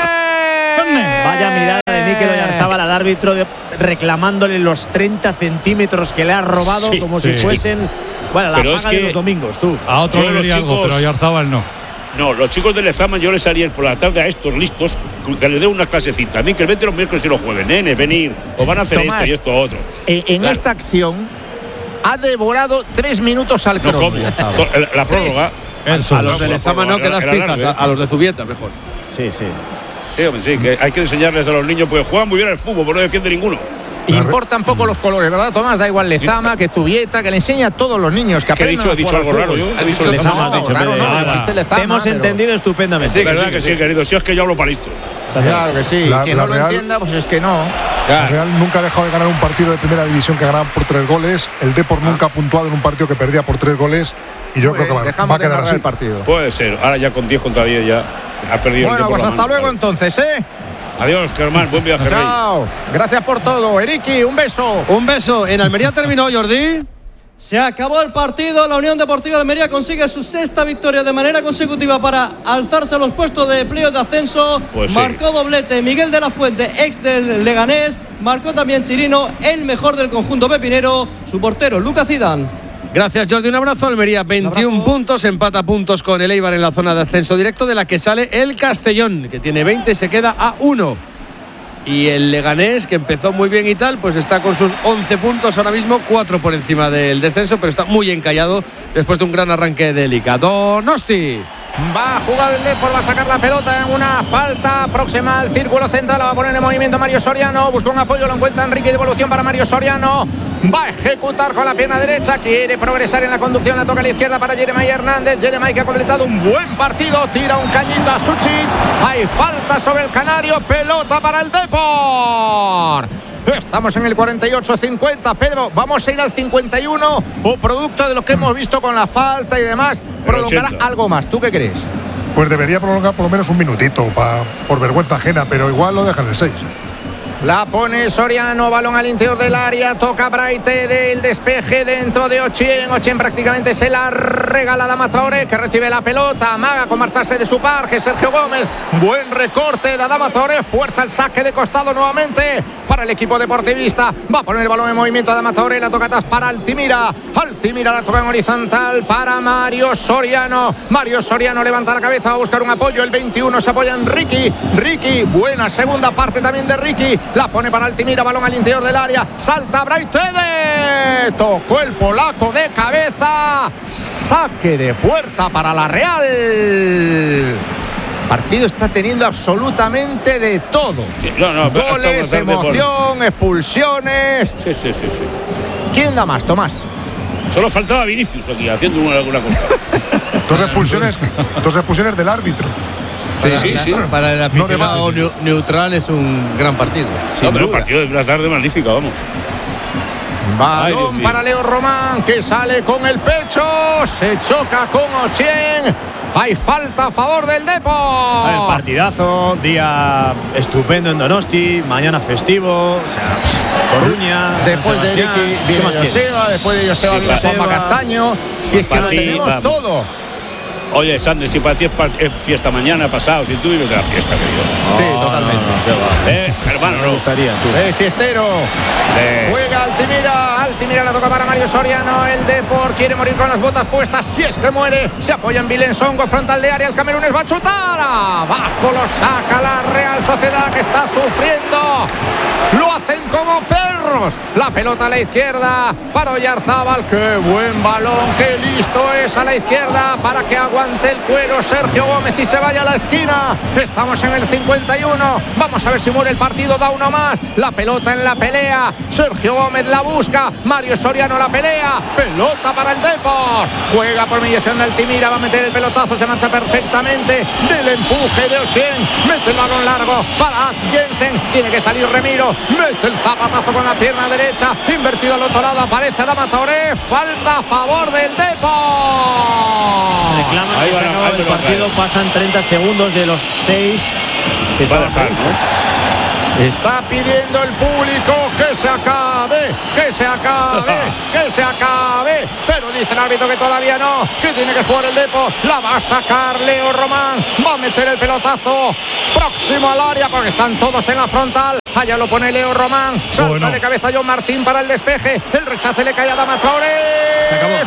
¡Corre! Vaya mirada de Mikel Oyarzábal al árbitro reclamándole los 30 centímetros que le ha robado como si fuesen. Bueno, la paga de los domingos, tú. A otro le diría algo, pero a Oyarzábal no. No, los chicos de Lezama yo les haría por la tarde a estos listos que les dé una clasecita. También que el vete los miércoles y los jueves, nene, venir, o van a hacer Tomás, esto y esto otro. En esta acción ha devorado 3 minutos al crono. La prórroga. A los de Lezama no, que das pistas, a los de Zubieta mejor. Sí. Sí, hombre, sí, que hay que enseñarles a los niños, porque juegan muy bien al fútbol, pero no defiende ninguno. Importan poco los colores, ¿verdad, Tomás? Da igual Lezama que Zubieta, que le enseña a todos los niños que aprendan. ¿He dicho algo raro yo? He dicho Lezama, has dicho Lezama. Te hemos entendido estupendamente. Sí, verdad que sí, querido. Si es que yo hablo para listo. Claro que sí. Quien no lo entienda, pues es que no. La Real nunca ha dejado de ganar un partido de primera división que ganaban por 3 goles. El Depor nunca ha puntuado en un partido que perdía por 3 goles. Y yo creo que va a quedar así. El partido. Puede ser. Ahora ya con 10 contra 10 ya ha perdido. Bueno, pues hasta luego entonces, ¿eh? Adiós, Germán, buen viaje. Chao, gracias por todo. Eriki, un beso. Un beso. En Almería terminó, Jordi. Se acabó el partido, la Unión Deportiva de Almería consigue su 6ª victoria de manera consecutiva para alzarse a los puestos de playoff de ascenso. Pues marcó doblete Miguel de la Fuente, ex del Leganés, marcó también Chirino, el mejor del conjunto pepinero, su portero Lucas Zidane. Gracias, Jordi. Un abrazo. Almería, 21 puntos, empata puntos con el Eibar en la zona de ascenso directo, de la que sale el Castellón, que tiene 20 y se queda a 1. Y el Leganés, que empezó muy bien y tal, pues está con sus 11 puntos ahora mismo, 4 por encima del descenso, pero está muy encallado después de un gran arranque de Liga. Donosti. Va a jugar el Depor, va a sacar la pelota en una falta próxima al círculo central, la va a poner en movimiento Mario Soriano, busca un apoyo, lo encuentra Enrique, devolución para Mario Soriano, va a ejecutar con la pierna derecha, quiere progresar en la conducción, la toca a la izquierda para Jeremai Hernández. Jeremai, que ha completado un buen partido, tira un cañito a Suchic, hay falta sobre el canario, pelota para el Depor. Estamos en el 48-50, Pedro, vamos a ir al 51 o producto de lo que hemos visto con la falta y demás, prolongará algo más. ¿Tú qué crees? Pues debería prolongar por lo menos un minutito por vergüenza ajena, pero igual lo dejan en 6. La pone Soriano, balón al interior del área, toca Braite del despeje dentro de Ochien. Ochien prácticamente se la regala a Adama Traoré, que recibe la pelota, amaga con marcharse de su parque Sergio Gómez. Buen recorte de Adama Traoré, fuerza el saque de costado nuevamente para el equipo deportivista. Va a poner el balón en movimiento Adama Traoré, la toca atrás para Altimira. Altimira la toca en horizontal para Mario Soriano. Mario Soriano levanta la cabeza, va a buscar un apoyo. El 21 se apoya en Ricky. Ricky, buena segunda parte también de Ricky. La pone para Altimira, balón al interior del área, salta Braithwaite, tocó el polaco de cabeza, saque de puerta para la Real. El partido está teniendo absolutamente de todo. Sí, goles, emoción, expulsiones. Sí. ¿Quién da más, Tomás? Solo faltaba Vinicius aquí haciendo alguna cosa. Dos expulsiones del árbitro. Sí. Para el aficionado neutral es un gran partido. Un partido de la tarde magnífica, vamos. Balón para Leo Román, que sale con el pecho, se choca con Ochien. Hay falta a favor del Depor. El partidazo, día estupendo en Donosti, mañana festivo, o sea, Coruña. Después de Ricky viene Joseba, después de Joseba viene Juanma Castaño. Si es que lo tenemos todo. Oye, Sander, si para ti es fiesta mañana, pasado, si tú vives de la fiesta, querido. Sí, totalmente. Hermano, me gustaría, tú. Fiestero. Juega Altimira la toca para Mario Soriano. El Depor quiere morir con las botas puestas. Si es que muere, se apoya en Vilén Songo, frontal de área. El camerunés va a chutar. Abajo lo saca la Real Sociedad, que está sufriendo. Lo hacen como perros. La pelota a la izquierda para Oyarzábal. ¡Qué buen balón! ¡Qué listo es a la izquierda para que aguante el cuero Sergio Gómez y se vaya a la esquina! Estamos en el 51. Vamos a ver si muere el partido. Da uno más. La pelota en la pelea. Sergio Gómez la busca. Mario Soriano la pelea. Pelota para el Depor. Juega por mediación de Altimira. Va a meter el pelotazo. Se mancha perfectamente del empuje de Ochen. Mete el balón largo para Ask Jensen. Tiene que salir Remiro. Mete el zapatazo con la pierna derecha. Invertido al otro lado. Aparece Adama Traoré. Falta a favor del Depor. Reclaman que se acaba el partido. Pasan 30 segundos de los 6 que estaban previstos. Está pidiendo el público que se acabe, que se acabe, que se acabe. Pero dice el árbitro que todavía no, que tiene que jugar el Depor. La va a sacar Leo Román. Va a meter el pelotazo próximo al área porque están todos en la frontal. Allá lo pone Leo Román. Salta de cabeza John Martín para el despeje. El rechace le cae a Adama Traoré.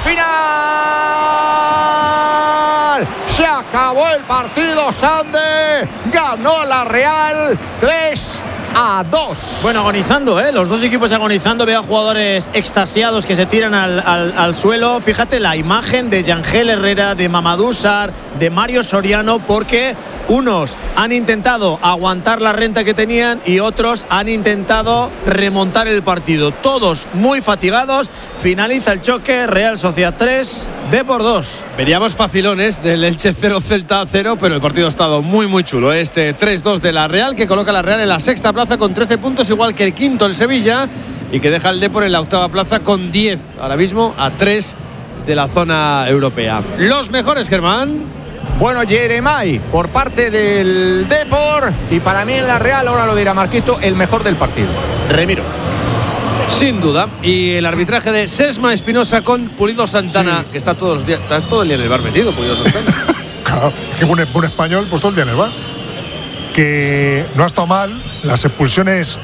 Final. Se acabó el partido, Sande. Ganó la Real 3-2. Bueno, agonizando, los dos equipos agonizando. Veo a jugadores extasiados que se tiran al suelo. Fíjate la imagen de Yangel Herrera, de Mamadou Sarr, de Mario Soriano, porque unos han intentado aguantar la renta que tenían y otros han intentado remontar el partido. Todos muy fatigados. Finaliza el choque. Real Sociedad 3, Depor 2. Veríamos facilones del Elche 0, Celta 0, pero el partido ha estado muy muy chulo. Este 3-2 de la Real, que coloca a la Real en la sexta plaza con 13 puntos, igual que el quinto el Sevilla, y que deja al Depor en la octava plaza con 10, ahora mismo a 3 de la zona europea. Los mejores, Germán. Bueno, Jeremai por parte del Depor, y para mí en la Real, ahora lo dirá Marquito, el mejor del partido, Remiro. Sin duda. Y el arbitraje de Sesma Espinosa con Pulido Santana, que está todos los días, está todo el día en el bar metido, Pulido Santana. Claro, que buen español, pues todo el día en el bar. Que no ha estado mal. Las expulsiones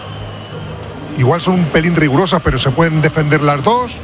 igual son un pelín rigurosas, pero se pueden defender las dos.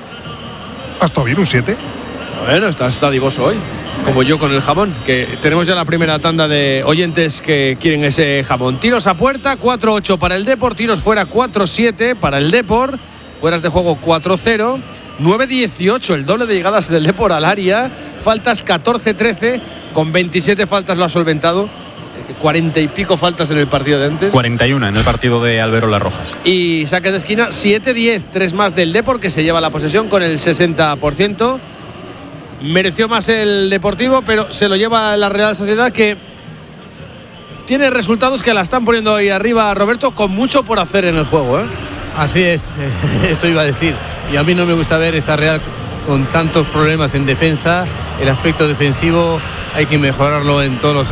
Ha estado bien, un 7. Bueno, estás dadivoso hoy, como yo con el jamón, que tenemos ya la primera tanda de oyentes que quieren ese jamón. Tiros a puerta, 4-8 para el Depor. Tiros fuera, 4-7 para el Depor. Fueras de juego, 4-0. 9-18 el doble de llegadas del Depor al área. Faltas, 14-13. Con 27 faltas lo ha solventado. 40 y pico faltas en el partido de antes. 41 en el partido de Alberola Rojas. Y saques de esquina, 7-10. 3 más del Depor, que se lleva la posesión con el 60%. Mereció más el Deportivo, pero se lo lleva la Real Sociedad, que tiene resultados que la están poniendo ahí arriba, Roberto, con mucho por hacer en el juego, Así es, eso iba a decir. Y a mí no me gusta ver esta Real con tantos problemas en defensa. El aspecto defensivo hay que mejorarlo en todas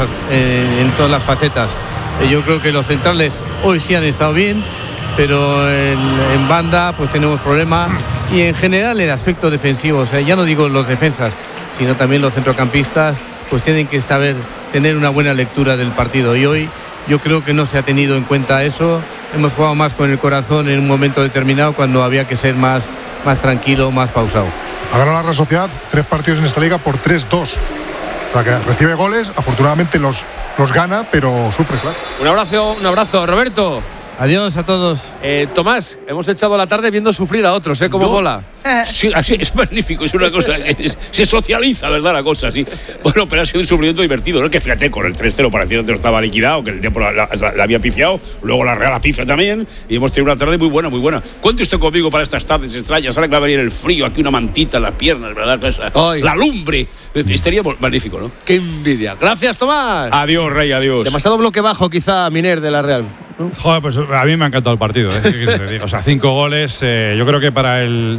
las facetas. Yo creo que los centrales hoy sí han estado bien, pero en banda pues tenemos problemas. Y en general el aspecto defensivo, o sea, ya no digo los defensas, sino también los centrocampistas, pues tienen que tener una buena lectura del partido. Y hoy yo creo que no se ha tenido en cuenta eso. Hemos jugado más con el corazón en un momento determinado, cuando había que ser más tranquilo, más pausado. Ha ganado la Real Sociedad 3 partidos en esta liga por 3-2. O sea, que recibe goles, afortunadamente los gana, pero sufre, claro. Un abrazo, Roberto. Adiós a todos. Tomás, hemos echado la tarde viendo sufrir a otros, ¿cómo mola? Sí, así es magnífico, es una cosa que se socializa, ¿verdad? La cosa, sí. Bueno, pero ha sido un sufrimiento divertido, ¿no? Que fíjate, con el 3-0 pareciendo que no estaba liquidado, que el tiempo la había pifiado, luego la Real la pifia también, y hemos tenido una tarde muy buena, muy buena. Cuente usted conmigo para estas tardes extrañas, ahora que va a venir el frío, aquí una mantita en las piernas, ¿verdad? La lumbre, estaría magnífico, ¿no? ¡Qué envidia! Gracias, Tomás. Adiós, Rey, adiós. Demasiado bloque bajo, quizá, Miner, de la Real. Joder, pues a mí me ha encantado el partido. O sea, 5 goles. Yo creo que para el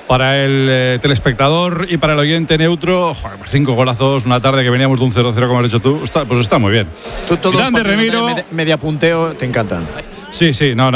telespectador y para el oyente neutro, 5 golazos, una tarde que veníamos de un 0-0, como has dicho tú, pues está muy bien. Grande Remiro. Media punteo, te encantan. Sí,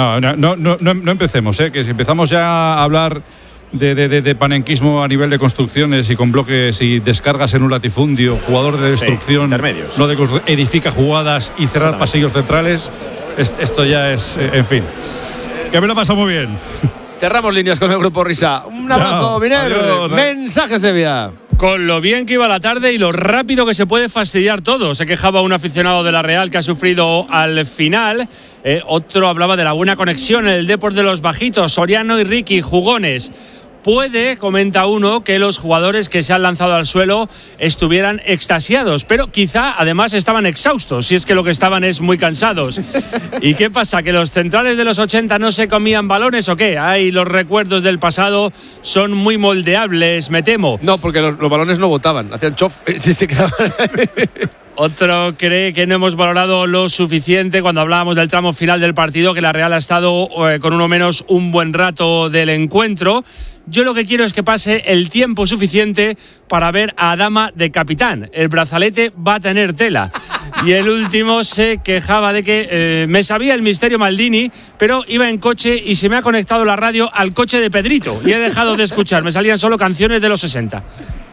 no empecemos, que si empezamos ya a hablar de panenquismo a nivel de construcciones y con bloques y descargas en un latifundio, jugador de destrucción, intermedios, no de edifica jugadas y cerrar pasillos centrales. Esto ya es, en fin, que me lo pasa muy bien. Cerramos líneas con el Grupo Risa. Un abrazo, Miner. Mensaje Sevilla. Con lo bien que iba la tarde y lo rápido que se puede fastidiar todo. Se quejaba un aficionado de la Real que ha sufrido al final. Otro hablaba de la buena conexión en el Depor de los Bajitos. Soriano y Ricky, jugones. Puede, comenta uno, que los jugadores que se han lanzado al suelo estuvieran extasiados, pero quizá además estaban exhaustos, si es que lo que estaban es muy cansados. ¿Y qué pasa? ¿Que los centrales de los 80 no se comían balones o qué? Ay, los recuerdos del pasado son muy moldeables, me temo. No, porque los balones no botaban, hacían chof, si se quedaban. Otro cree que no hemos valorado lo suficiente cuando hablábamos del tramo final del partido, que la Real ha estado con uno menos un buen rato del encuentro. Yo lo que quiero es que pase el tiempo suficiente para ver a Adama de capitán. El brazalete va a tener tela. Y el último se quejaba de que me sabía el misterio Maldini, pero iba en coche y se me ha conectado la radio al coche de Pedrito y he dejado de escuchar. Me salían solo canciones de los 60.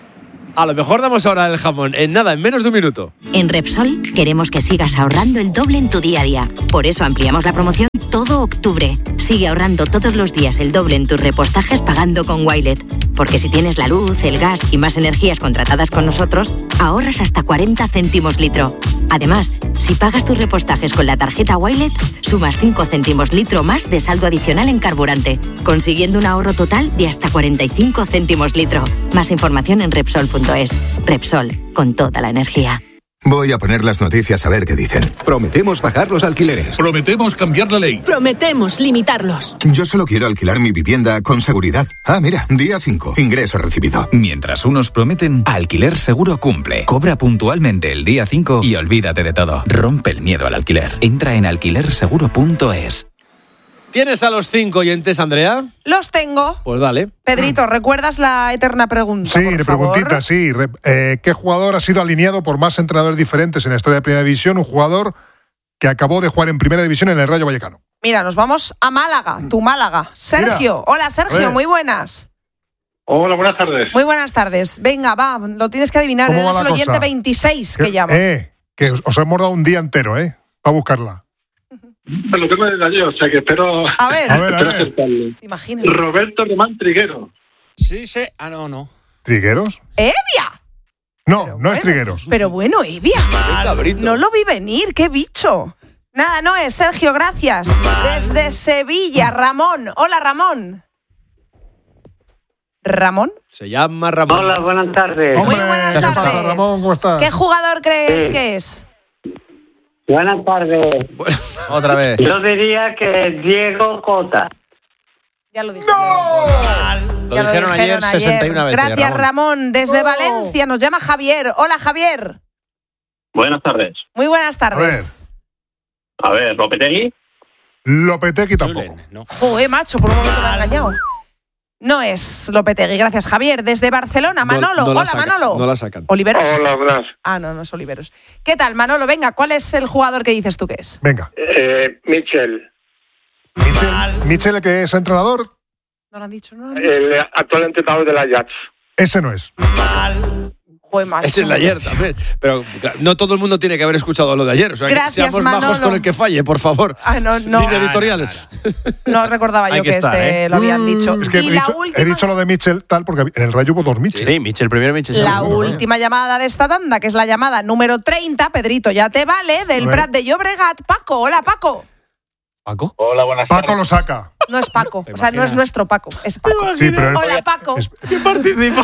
A lo mejor damos ahora el jamón. En nada, en menos de un minuto. En Repsol queremos que sigas ahorrando el doble en tu día a día. Por eso ampliamos la promoción todo octubre. Sigue ahorrando todos los días el doble en tus repostajes pagando con Wilet. Porque si tienes la luz, el gas y más energías contratadas con nosotros, ahorras hasta 40 céntimos litro. Además, si pagas tus repostajes con la tarjeta Wilet, sumas 5 céntimos litro más de saldo adicional en carburante, consiguiendo un ahorro total de hasta 45 céntimos litro. Más información en Repsol.es. Repsol, con toda la energía. Voy a poner las noticias a ver qué dicen. Prometemos bajar los alquileres. Prometemos cambiar la ley. Prometemos limitarlos. Yo solo quiero alquilar mi vivienda con seguridad. Ah, mira, día 5, ingreso recibido. Mientras unos prometen, Alquiler Seguro cumple. Cobra puntualmente el día 5 y olvídate de todo. Rompe el miedo al alquiler. Entra en alquilerseguro.es. ¿Tienes a los 5 oyentes, Andrea? Los tengo. Pues dale. Pedrito, ¿recuerdas la eterna pregunta? Sí, por favor? preguntita, sí. ¿Qué jugador ha sido alineado por más entrenadores diferentes en la historia de Primera División? Un jugador que acabó de jugar en Primera División en el Rayo Vallecano. Mira, nos vamos a Málaga, tu Málaga. Sergio. Mira. Hola, Sergio, muy buenas. Hola, buenas tardes. Muy buenas tardes. Venga, va, lo tienes que adivinar. Eres el oyente 26 que llama. Que os hemos dado un día entero, para buscarla. Lo tengo desde ayer, o sea que espero. A ver. Acertarle. Imagínate. Roberto Román Triguero. Sí. Ah, no. ¿Trigueros? ¡Evia! No es Trigueros. Pero bueno, Evia. No lo vi venir, qué bicho. Nada, no es. Sergio, gracias. Desde Sevilla, Ramón. Hola, Ramón. ¿Ramón? Se llama Ramón. Hola, buenas tardes. Muy buenas tardes. ¿Qué pasa, Ramón? ¿Cómo estás? ¿Qué jugador crees que es? Buenas tardes. Otra vez. Yo diría que Diego Cota. Ya lo dije. ¡No! Lo dijeron ayer 61 veces. Gracias, Ramón. Desde Valencia nos llama Javier. Hola, Javier. Buenas tardes. Muy buenas tardes. A ver, ¿Lopetegui? Lopetegui tampoco. No. Joder, macho, por un momento me ha engañado. No es Lopetegui, gracias, Javier. Desde Barcelona, Manolo. Hola, Manolo. No la sacan. ¿Oliveros? Hola, buenas. Ah, no es Oliveros. ¿Qué tal, Manolo? Venga, ¿cuál es el jugador que dices tú que es? Venga. Michel. ¿Michel que es entrenador? No lo han dicho, no lo han dicho. El actual entrenador de la Ajax. Ese no es. Joder, macho. Ese es el de ayer también. Pero claro, no todo el mundo tiene que haber escuchado lo de ayer. O sea, gracias, que seamos Manolo. majos con el que falle, por favor. No. Línea editorial. No recordaba yo que lo habían dicho. Es que he dicho lo de Michel tal porque en el Rayo hubo dos Michel. Sí, Michel primero, Michel La segundo. última llamada de esta tanda, que es la llamada número 30, Pedrito, ya te vale, del Prat de Llobregat. Paco, hola, Paco. ¿Paco? Hola, buenas tardes. Paco lo saca. No es Paco, o sea, no es nuestro Paco, es Paco. Sí, pero hola, Paco. ¿Qué participa?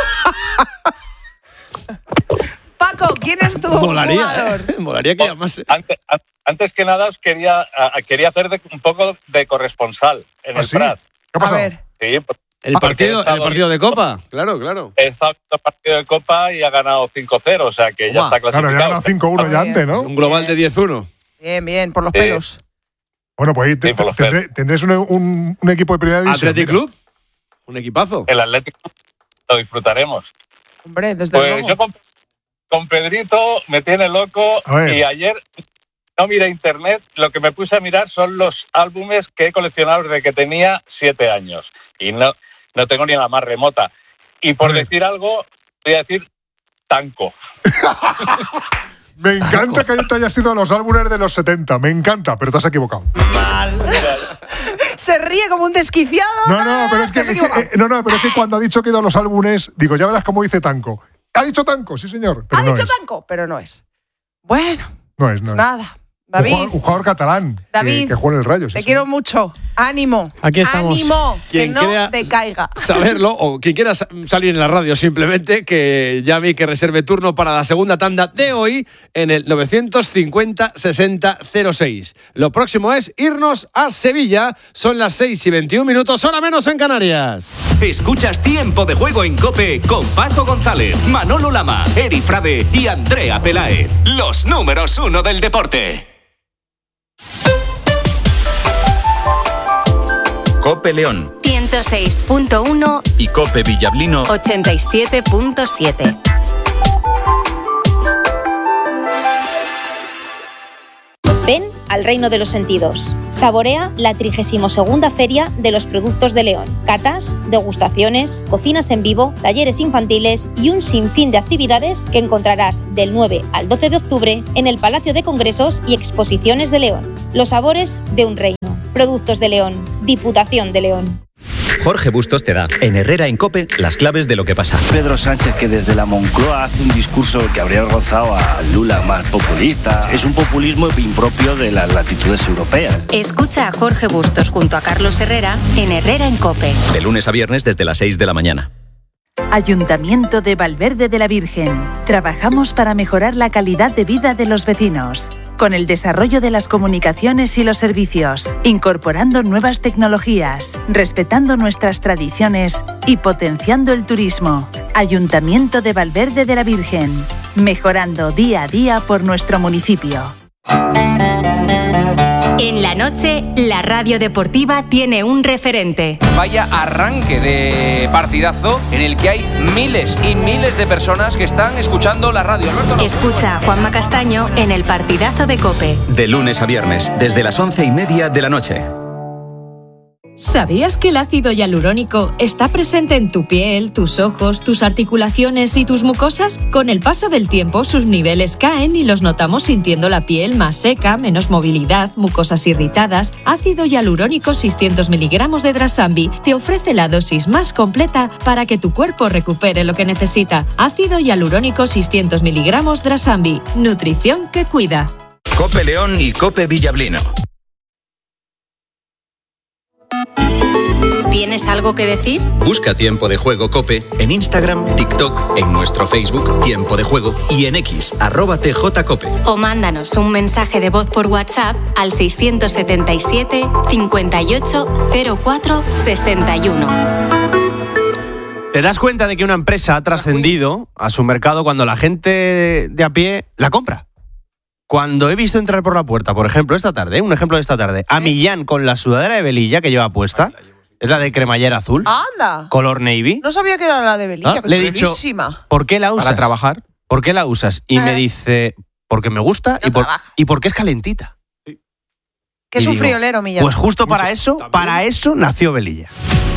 Paco, ¿quién es tu jugador? Molaría que llamase. Antes que nada, os quería hacer un poco de corresponsal en el Prat. ¿Qué ha pasado? A ver. Sí, ¿El partido de Copa? Claro. He estado en el partido de Copa y ha ganado 5-0 o sea que ya está clasificado. Claro, ya ha ganado 5-1 ya antes, ¿no? Un global de 10-1. Bien, por los pelos. Bueno, pues ahí tendréis un equipo de primera división. ¿Athletic Club? Un equipazo. El Athletic Club lo disfrutaremos. Hombre, desde luego. Pues yo con Pedrito me tiene loco y ayer no miré internet, lo que me puse a mirar son los álbumes que he coleccionado desde que tenía 7 años y no tengo ni la más remota. Y por decir algo, voy a decir Tanco. Me encanta que te hayas ido a los álbumes de los 70. Me encanta, pero te has equivocado. Se ríe como un desquiciado. Pero es que cuando ha dicho que ha ido a los álbumes, digo, ya verás cómo dice Tanco. ¿Ha dicho Tanco? Sí, señor. Ha dicho Tanco, pero no es. Bueno. No es. Nada. David. Un jugador catalán. David. Que juega en el Rayo. Te quiero mucho. Ánimo. Aquí estamos. Ánimo. Quien que no te caiga. Saberlo, o quien quiera salir en la radio simplemente, que llame y que reserve turno para la segunda tanda de hoy en el 950-60-06. Lo próximo es irnos a Sevilla. Son las 6:21, hora menos en Canarias. Escuchas Tiempo de Juego en COPE con Paco González, Manolo Lama, Eri Frade y Andrea Peláez. Los números 1 del deporte. COPE León 106.1 y COPE Villablino 87.7. Ven al reino de los sentidos. Saborea la 32ª Feria de los Productos de León. Catas, degustaciones, cocinas en vivo, talleres infantiles y un sinfín de actividades que encontrarás del 9 al 12 de octubre en el Palacio de Congresos y Exposiciones de León. Los sabores de un reino. Productos de León. Diputación de León. Jorge Bustos te da, en Herrera en COPE, las claves de lo que pasa. Pedro Sánchez, que desde la Moncloa hace un discurso que habría avergonzado a Lula, más populista. Es un populismo impropio de las latitudes europeas. Escucha a Jorge Bustos junto a Carlos Herrera en Herrera en COPE. De lunes a viernes desde las 6 de la mañana. Ayuntamiento de Valverde de la Virgen. Trabajamos para mejorar la calidad de vida de los vecinos, con el desarrollo de las comunicaciones y los servicios, incorporando nuevas tecnologías, respetando nuestras tradiciones y potenciando el turismo. Ayuntamiento de Valverde de la Virgen. Mejorando día a día por nuestro municipio. En la noche, la radio deportiva tiene un referente. Vaya arranque de partidazo en el que hay miles y miles de personas que están escuchando la radio. Escucha a Juanma Castaño en el partidazo de COPE. De lunes a viernes, desde las 11:30 de la noche. ¿Sabías que el ácido hialurónico está presente en tu piel, tus ojos, tus articulaciones y tus mucosas? Con el paso del tiempo, sus niveles caen y los notamos sintiendo la piel más seca, menos movilidad, mucosas irritadas. Ácido hialurónico 600 miligramos de Drasambi te ofrece la dosis más completa para que tu cuerpo recupere lo que necesita. Ácido hialurónico 600 miligramos Drasambi. Nutrición que cuida. COPE León y COPE Villablino. ¿Tienes algo que decir? Busca Tiempo de Juego COPE en Instagram, TikTok, en nuestro Facebook Tiempo de Juego y en X, @TJCOPE. O mándanos un mensaje de voz por WhatsApp al 677 58 04 61. ¿Te das cuenta de que una empresa ha trascendido a su mercado cuando la gente de a pie la compra? Cuando he visto entrar por la puerta, por ejemplo, esta tarde, un ejemplo de esta tarde, a Millán con la sudadera de Velilla que lleva puesta, es la de cremallera azul, ¡anda! Color navy. No sabía que era la de Velilla, que le he dicho, ¿por qué la usas? Para trabajar. ¿Por qué la usas? Y me dice, porque me gusta y porque es calentita. Que es un friolero, Millán. Pues justo para eso nació Velilla.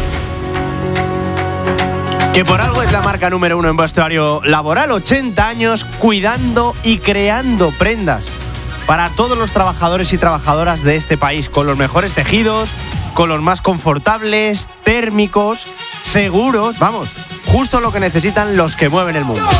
Que por algo es la marca número 1 en vestuario laboral, 80 años cuidando y creando prendas para todos los trabajadores y trabajadoras de este país, con los mejores tejidos, con los más confortables, térmicos, seguros, vamos, justo lo que necesitan los que mueven el mundo.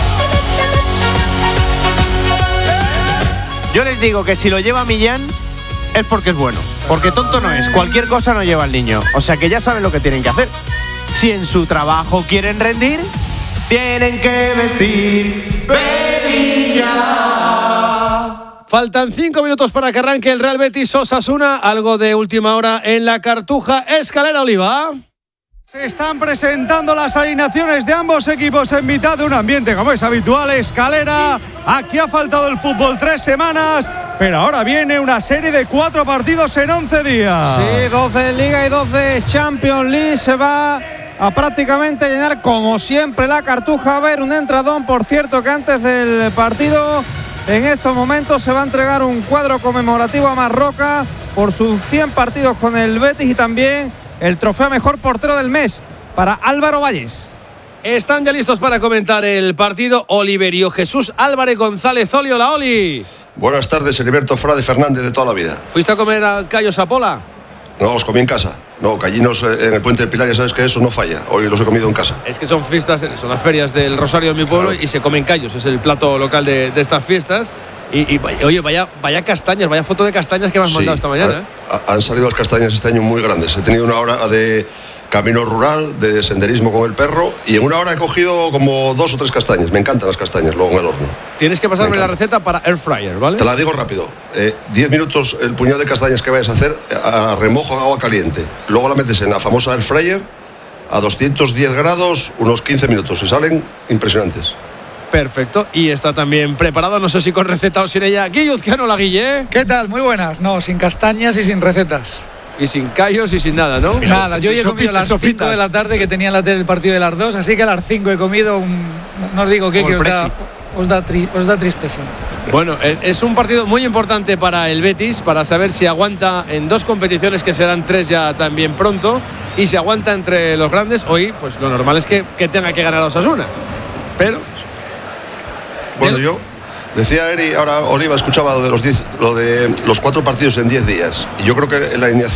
Yo les digo que si lo lleva Millán es porque es bueno, porque tonto no es, cualquier cosa no lleva al niño, o sea que ya saben lo que tienen que hacer. Si en su trabajo quieren rendir, tienen que vestir Velilla. Faltan 5 minutos para que arranque el Real Betis Osasuna. Algo de última hora en la Cartuja. Escalera Oliva. Se están presentando las alineaciones de ambos equipos en mitad de un ambiente como es habitual. Escalera, aquí ha faltado el fútbol 3 semanas, pero ahora viene una serie de 4 partidos en 11 días. Sí, 2 de Liga y 2 de Champions League. Se va a prácticamente llenar como siempre la Cartuja. A ver, un entradón, por cierto, que antes del partido, en estos momentos se va a entregar un cuadro conmemorativo a Marroca por sus 100 partidos con el Betis y también el trofeo a mejor portero del mes para Álvaro Valles. Están ya listos para comentar el partido Oliverio Jesús Álvarez González. Oli, hola, Oli. Buenas tardes, Heriberto Frade Fernández de toda la vida. ¿Fuiste a comer a callos a Pola? No, los comí en casa. No, callinos en el Puente del Pilar, ya sabes que eso no falla. Hoy los he comido en casa. Es que son fiestas, son las ferias del Rosario de mi pueblo, claro, y se comen callos. Es el plato local de estas fiestas. Y oye, vaya castañas, vaya foto de castañas que me has mandado esta mañana. Han salido las castañas este año muy grandes. He tenido una hora de camino rural, de senderismo con el perro, y en una hora he cogido como 2 o 3 castañas. Me encantan las castañas luego en el horno. Tienes que pasarme la receta para air fryer, ¿vale? Te la digo rápido. 10 minutos el puñado de castañas que vayas a hacer a remojo en agua caliente. Luego la metes en la famosa air fryer a 210 grados, unos 15 minutos. Y salen impresionantes. Perfecto, y está también preparado, no sé si con receta o sin ella, Guilluzcano la Guille. ¿Qué tal? Muy buenas. No, sin castañas y sin recetas. Y sin callos y sin nada, ¿no? Nada, yo he comido a las 5 de la tarde, que tenía la tele el partido de las 2, así que a las 5 he comido no os digo qué, que os da tristeza. Bueno, es un partido muy importante para el Betis, para saber si aguanta en 2 competiciones, que serán 3 ya también pronto, y si aguanta entre los grandes. Hoy, pues lo normal es que tenga que ganar a Osasuna. Pero... Bueno, yo decía Eri, ahora Oliva escuchaba lo de los 4 partidos en 10 días. Y yo creo que la alineación